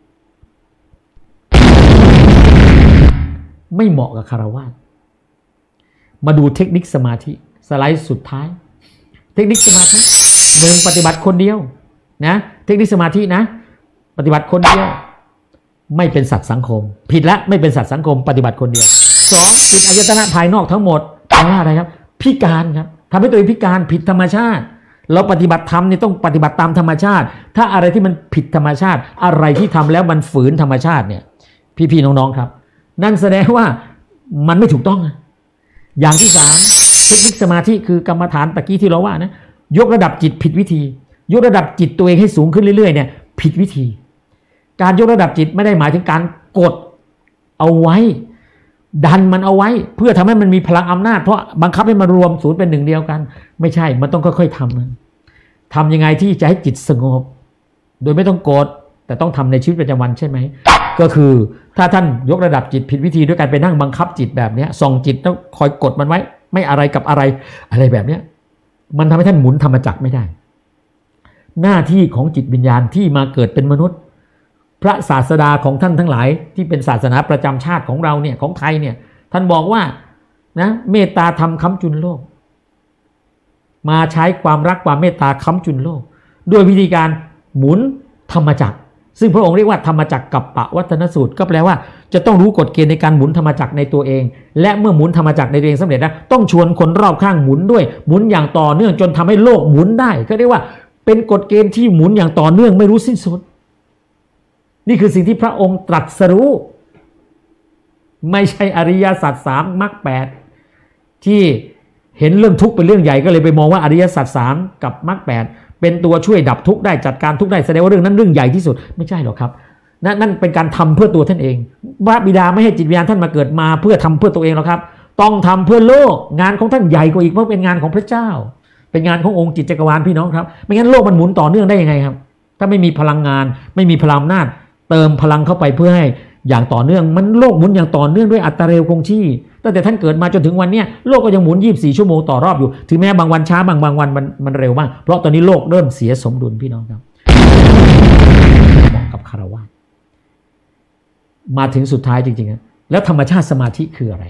S1: ไม่เหมาะกับคฤหัสถ์มาดูเทคนิคสมาธิสไลด์สุดท้ายเทคนิคสมาธิหนึ่งปฏิบัติคนเดียวนะเทคนิคสมาธินะปฏิบัติคนเดียวไม่เป็นสัตว์สังคมผิดละไม่เป็นสัตว์สังคมปฏิบัติคนเดียวสองปิดอายตนะภายนอกทั้งหมดแปลว่าอะไรครับพิการครับทำให้ตัวเองพิการผิดธรรมชาติเราปฏิบัติธรรมนี่ต้องปฏิบัติตามธรรมชาติถ้าอะไรที่มันผิดธรรมชาติอะไรที่ทำแล้วมันฝืนธรรมชาติเนี่ยพี่ๆน้องๆครับนั่นแสดงว่ามันไม่ถูกต้องอย่างที่สามเทคนิคสมาธิคือกรรมฐานตะกี้ที่เราว่านะยกระดับจิตผิดวิธียกระดับจิตตัวเองให้สูงขึ้นเรื่อยๆเนี่ยผิดวิธีการยกระดับจิตไม่ได้หมายถึงการกดเอาไว้ดันมันเอาไว้เพื่อทำให้มันมีพลังอำนาจเพราะบังคับให้มารวมศูนย์เป็นหนึ่งเดียวกันไม่ใช่มันต้องค่อยๆทำนะทำยังไงที่จะให้จิตสงบโดยไม่ต้องกดแต่ต้องทำในชีวิตประจำวันใช่ไหมก็คือถ้าท่านยกระดับจิตผิดวิธีด้วยการไปนั่งบังคับจิตแบบนี้ส่องจิตต้องคอยกดมันไว้ไม่อะไรกับอะไรอะไรแบบนี้มันทำให้ท่านหมุนธรรมจักรไม่ได้หน้าที่ของจิตวิญญาณที่มาเกิดเป็นมนุษย์พระศาสดาของท่านทั้งหลายที่เป็นศาสนาประจำชาติของเราเนี่ยของไทยเนี่ยท่านบอกว่านะเมตตาธรรมค้ำจุนโลกมาใช้ความรักความเมตตาค้ำจุนโลกด้วยวิธีการหมุนธรรมจักรซึ่งพระองค์เรียกว่าธรรมจักรกัปปวัฏนสูตรก็แปลว่าจะต้องรู้กฎเกณฑ์ในการหมุนธรรมจักรในตัวเองและเมื่อหมุนธรรมจักรในตัวเองสำเร็จแล้วต้องชวนคนรอบข้างหมุนด้วยหมุนอย่างต่อเนื่องจนทำให้โลกหมุนได้ก็เรียกว่าเป็นกฎเกณฑ์ที่หมุนอย่างต่อเนื่องไม่รู้สิ้นสุดนี่คือสิ่งที่พระองค์ตรัสรู้ไม่ใช่อริยสัจสามมรรคแปดที่เห็นเรื่องทุกข์เป็นเรื่องใหญ่ก็เลยไปมองว่าอริยสัจสามกับมรรคแปดเป็นตัวช่วยดับทุกข์ได้จัดการทุกข์ได้แสดงว่าเรื่องนั้นเรื่องใหญ่ที่สุดไม่ใช่หรอกครับนั่นนั่นเป็นการทำเพื่อตัวท่านเองพระบิดาไม่ให้จิตวิญญาณท่านมาเกิดมาเพื่อทำเพื่อตัวเองหรอกครับต้องทำเพื่อโลกงานของท่านใหญ่กว่าอีกเพราะเป็นงานของพระเจ้าเป็นงานขององค์จิตจักรวาลพี่น้องครับไม่งั้นโลกมันหมุนต่อเนื่องได้ยังไงครับถ้าไม่มีพลังงานไม่มีพลังอำนาจเติมพลังเข้าไปเพื่อให้อย่างต่อเนื่องมันโลกหมุนอย่างต่อเนื่องด้วยอัตราเร็วคงที่ตั้งแต่ท่านเกิดมาจนถึงวันนี้โลกก็ยังหมุนยี่สิบสี่ชั่วโมงต่อรอบอยู่ถึงแม้บางวันช้าบางบางวันมันมันเร็วมากเพราะตอนนี้โลกเริ่มเสียสมดุลพี่น้องครับเหมาะกับคฤหัสถ์มาถึงสุดท้ายจริงๆแล้วธรรมชาติสมาธิคืออะไร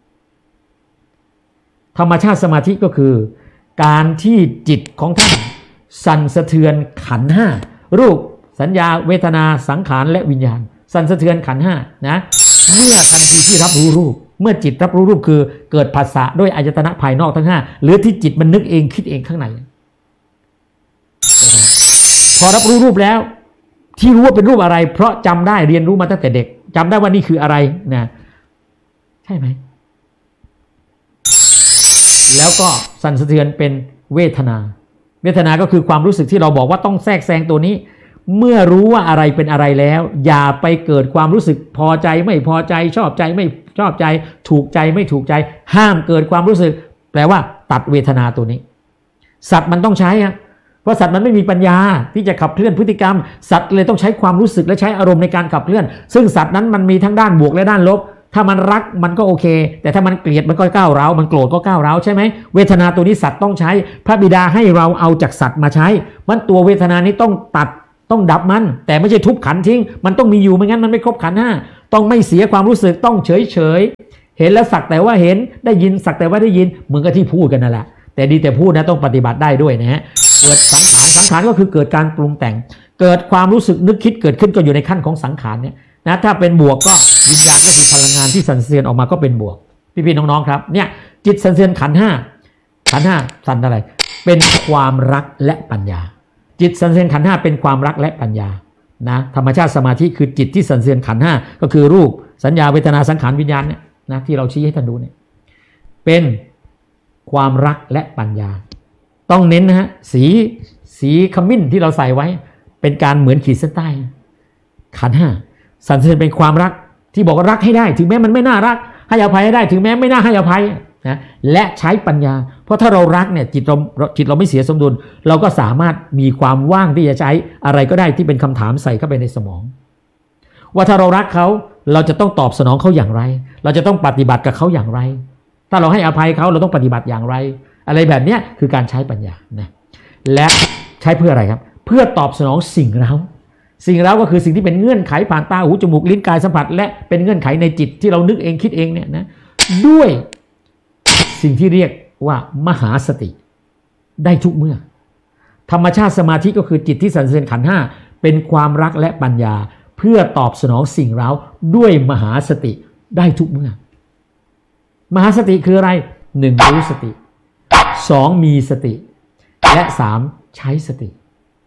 S1: ธรรมชาติสมาธิก็คือการที่จิตของท่านสั่นสะเทือนขันธ์ห้ารูปสัญญาเวทนาสังขารและวิญญาณสั่นสะเทือนขันธ์ห้านะเมื่อทันทีที่รับรู้รูปเมื่อจิตรับรู้รูปคือเกิดภาษาด้วยอายตนะภายนอกทั้งห้าหรือที่จิตมันนึกเองคิดเองข้างในพอรับรู้รูปแล้วที่รู้ว่าเป็นรูปอะไรเพราะจำได้เรียนรู้มาตั้งแต่เด็กจำได้ว่านี่คืออะไรนะใช่ไหมแล้วก็สั่นสะเทือนเป็นเวทนาเวทนาก็คือความรู้สึกที่เราบอกว่าต้องแทรกแซงตัวนี้เมื่อรู้ว่าอะไรเป็นอะไรแล้วอย่าไปเกิดความรู้สึกพอใจไม่พอใจชอบใจไม่ชอบใจถูกใจไม่ถูกใจห้ามเกิดความรู้สึกแปลว่าตัดเวทนาตัวนี้สัตว์มันต้องใช้อะเพราะสัตว์มันไม่มีปัญญาที่จะขับเคลื่อนพฤติกรรมสัตว์เลยต้องใช้ความรู้สึกและใช้อารมณ์ในการขับเคลื่อนซึ่งสัตว์นั้นมันมีทั้งด้านบวกและด้านลบถ้ามันรักมันก็โอเคแต่ถ้ามันเกลียดมันก็ก้าวร้าวมันโกรธก็ก้าวร้าวใช่ไหมเวทนาตัวนี้สัตว์ต้องใช้พระบิดาให้เราเอาจากสัตว์มาใช้มันตัวเวทนานี้ต้องตัดต้องดับมันแต่ไม่ใช่ทุบขันทิ้งมันต้องมีอยู่ไม่งั้นมันไม่ครบขันห้าต้องไม่เสียความรู้สึกต้องเฉยเฉยเห็นแล้วสักแต่ว่าเห็นได้ยินสักแต่ว่าได้ยินเหมือนกับที่พูดกันนั่นแหละแต่ดีแต่พูดนะต้องปฏิบัติได้ด้วยนะฮะเกิดสังขารสังขารก็คือเกิดการปรุงแต่งเกิดความรู้สึกนึกคิดเกิดขึ้นก็อยู่ในขั้นของสังขารเนี่ยนะถ้าเป็นบวกก็วิญญาณก็คือพลังงานที่สั่นสะเทือนออกมาก็เป็นบวกพี่ๆน้องๆครับเนี่ยจิตสั่นสะเทือนขันธ์ห้าขันธ์ห้าสั่นอะไรเป็นความรักและปัญญาจิตสั่นสะเทือนขันธ์ห้าเป็นความรักและปัญญานะธรรมชาติสมาธิคือจิตที่สั่นสะเทือนขันธ์ห้าก็คือรูปสัญญาเวทนาสังขารวิญญาณเนี่ยนะที่เราชี้ให้ท่านดูเนี่ยเป็นความรักและปัญญาต้องเน้นนะฮะสีสีขมิ้นที่เราใส่ไว้เป็นการเหมือนขีดเส้นใต้ขันธ์ห้าสั่นสะเทือนเป็นความรักที่บอกว่ารักให้ได้ถึงแม้มันไม่น่ารักให้อภัยให้ได้ถึงแม้ไม่น่าให้อภัยนะและใช้ปัญญาเพราะถ้าเรารักเนี่ยจิตเราจิตเราไม่เสียสมดุลเราก็สามารถมีความว่างที่จะใช้อะไรก็ได้ที่เป็นคำถามใส่เข้าไปในสมองว่าถ้าเรารักเขาเราจะต้องตอบสนองเขาอย่างไรเราจะต้องปฏิบัติกับเขาอย่างไรถ้าเราให้อภัยเขาเราต้องปฏิบัติอย่างไรอะไรแบบนี้คือการใช้ปัญญานะและใช้เพื่ออะไรครับเพื่อตอบสนองสิ่งเร้าสิ่งเร้าก็คือสิ่งที่เป็นเงื่อนไขผ่านตาหูจมูกลิ้นกายสัมผัสและเป็นเงื่อนไขในจิตที่เรานึกเองคิดเองเนี่ยนะด้วยสิ่งที่เรียกว่ามหาสติได้ทุกเมื่อธรรมชาติสมาธิก็คือจิตที่สั่นสะเทือนขันธ์ห้าเป็นความรักและปัญญาเพื่อตอบสนองสิ่งเร้าด้วยมหาสติได้ทุกเมื่อมหาสติคืออะไรหนึ่งรู้สติสองมีสติและสามใช้สติ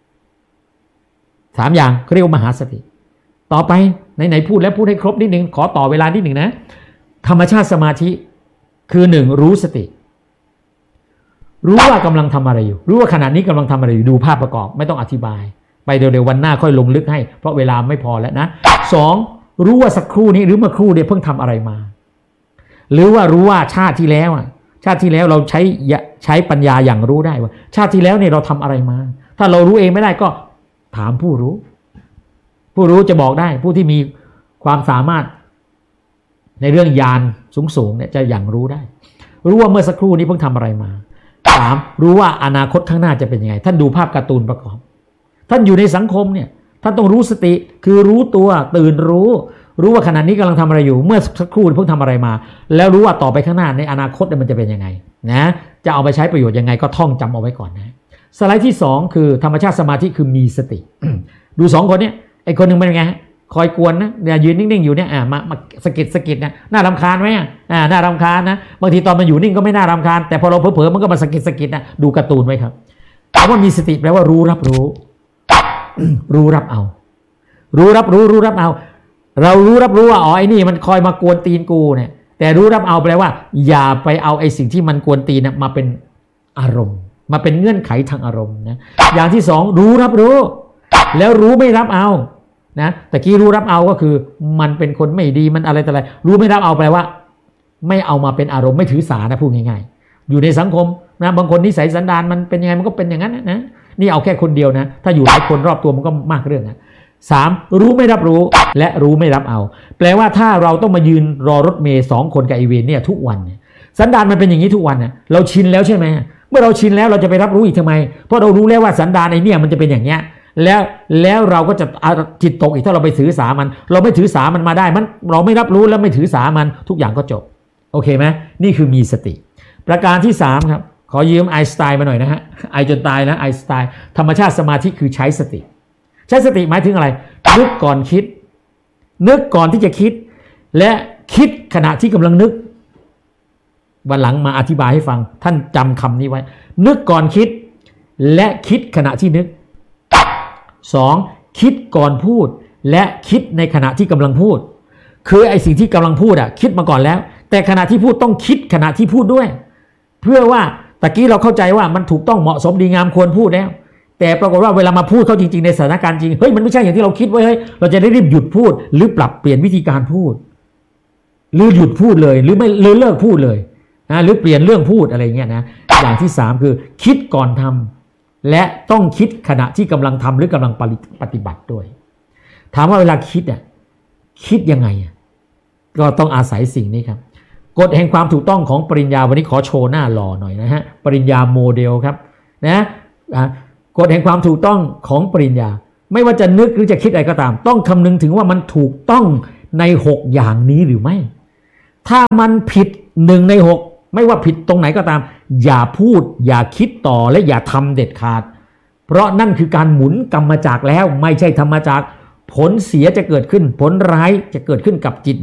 S1: สามอย่างเขาเรียกว่ามหาสติต่อไปไหนๆพูดแล้วพูดให้ครบนิดหนึ่งขอต่อเวลานิดหนึ่งนะธรรมชาติสมาธิคือหนึ่งรู้สติรู้ว่ากำลังทำอะไรอยู่รู้ว่าขณะนี้กำลังทำอะไรอยู่ดูภาพประกอบไม่ต้องอธิบายไปเดี๋ยวๆวันหน้าค่อยลงลึกให้เพราะเวลาไม่พอแล้วนะสองรู้ว่าสักครู่นี้หรือเมื่อครู่เนี่ยเพิ่งทำอะไรมาหรือว่ารู้ว่าชาติที่แล้วชาติที่แล้วเราใช้ใช้ปัญญาอย่างรู้ได้ว่าชาติที่แล้วเนี่ยเราทำอะไรมาถ้าเรารู้เองไม่ได้ก็ถามผู้รู้ผู้รู้จะบอกได้ผู้ที่มีความสามารถในเรื่องญาณสูงๆเนี่ยจะอย่างรู้ได้รู้ว่าเมื่อสักครู่นี้เพิ่งทำอะไรมาสามรู้ว่าอนาคตข้างหน้าจะเป็นยังไงท่านดูภาพการ์ตูนประกอบท่านอยู่ในสังคมเนี่ยท่านต้องรู้สติคือรู้ตัวตื่นรู้รู้ว่าขณะนี้กำลังทำอะไรอยู่เมื่อสักครู่เพิ่งทำอะไรมาแล้วรู้ว่าต่อไปข้างหน้าในอนาคตมันจะเป็นยังไงนะจะเอาไปใช้ประโยชน์ยังไงก็ท่องจำเอาไว้ก่อนนะสไลด์ที่สองคือธรรมชาติสมาธิคือมีสติ ดูสองคนเนี่ยไอ้คนหนึ่งเป็นยังไงคอยกวนนะเนี่ยยืนนิ่งๆอยู่เนี่ยอ่ามามาสะกิดสะกิดนะน่ารำคาญไหมอ่าน่ารำคาญนะบางทีตอนมันอยู่นิ่งก็ไม่น่ารำคาญแต่พอเราเผลอๆมันก็มาสะกิดสะกิดนะดูการ์ตูนไว้ครับคำว่ามีสติแปลว่ารู้รับรู้ รู้รับเอารู้รับรู้รู้รับเอาเรารู้รับรู้ว่าอ๋อไอ้นี่มันคอยมากวนตีนกูเนี่ยแต่รู้รับเอาแปลว่าอย่าไปเอาไอ้สิ่งที่มันกวนตีนมาเป็นอารมณ์มาเป็นเงื่อนไขทางอารมณ์นะอย่างที่สองรู้รับรู้แล้วรู้ไม่รับเอานะตะกี้รู้รับเอาก็คือมันเป็นคนไม่ดีมันอะไรแต่อะไรรู้ไม่รับเอาแปลว่าไม่เอามาเป็นอารมณ์ไม่ถือสานะพูดง่ายๆอยู่ในสังคมนะบางคนนิสัยสันดานมันเป็นยังไงมันก็เป็นอย่างนั้นนะนี่เอาแค่คนเดียวนะถ้าอยู่หลายคนรอบตัวมันก็มากเรื่องนะสามรู้ไม่รับรู้และรู้ไม่รับเอาแปลว่าถ้าเราต้องมายืนรอรถเมย์สองคนกับไอเวนเนี่ยทุกวันเนี่ยสันดานมันเป็นอย่างนี้ทุกวันเนี่ยเราชินแล้วใช่ไหมเมื่อเราชินแล้วเราจะไปรับรู้อีกทำไมเพราะเรารู้แล้วว่าสันดานไอเนี่ยมันจะเป็นอย่างเงี้ยแล้วแล้วเราก็จะจิตตกอีกถ้าเราไปถือสามันเราไม่ถือสามันมาได้มันเราไม่รับรู้แล้วไม่ถือสามันทุกอย่างก็จบโอเคไหมนี่คือมีสติประการที่สามครับขอยืมไอน์สไตน์มาหน่อยนะฮะไอจนตายนะไอน์สไตน์ธรรมชาติสมาธิคือใช้สติใช้สติหมายถึงอะไรนึกก่อนคิดนึกก่อนที่จะคิดและคิดขณะที่กำลังนึกวันหลังมาอธิบายให้ฟังท่านจำคำนี้ไว้นึกก่อนคิดและคิดขณะที่นึกสองคิดก่อนพูดและคิดในขณะที่กำลังพูดคือไอ้สิ่งที่กำลังพูดอ่ะคิดมาก่อนแล้วแต่ขณะที่พูดต้องคิดขณะที่พูดด้วยเพื่อว่าตะกี้เราเข้าใจว่ามันถูกต้องเหมาะสมดีงามควรพูดแล้วแต่ปรากฏว่าเวลามาพูดเข้าจริงๆในสถานการณ์จริงเฮ้ยมันไม่ใช่อย่างที่เราคิดไว้เฮ้ยเราจะได้รีบหยุดพูดหรือปรับเปลี่ยนวิธีการพูดหรือหยุดพูดเลยหรือไม่หรือเลิกพูดเลยนะหรือเปลี่ยนเรื่องพูดอะไรเงี้ยนะอย่างที่สามคือคิดก่อนทำและต้องคิดขณะที่กำลังทำหรือกำลังปฏิบัติด้วยถามว่าเวลาคิดอ่ะคิดยังไงอ่ะก็ต้องอาศัยสิ่งนี้ครับกฎแห่งความถูกต้องของปริญญาวันนี้ขอโชว์หน้าหล่อหน่อยนะฮะปริญญาโมเดลครับนะกฎแห่งความถูกต้องของปริญญาไม่ว่าจะนึกหรือจะคิดอะไรก็ตามต้องคำนึงถึงว่ามันถูกต้องในหกอย่างนี้หรือไม่ถ้ามันผิดหนึ่งในหกไม่ว่าผิดตรงไหนก็ตามอย่าพูดอย่าคิดต่อและอย่าทำเด็ดขาดเพราะนั่นคือการหมุนกรรมจักรแล้วไม่ใช่ธรรมจักรผลเสียจะเกิดขึ้นผลร้ายจะเกิดขึ้นกับจิต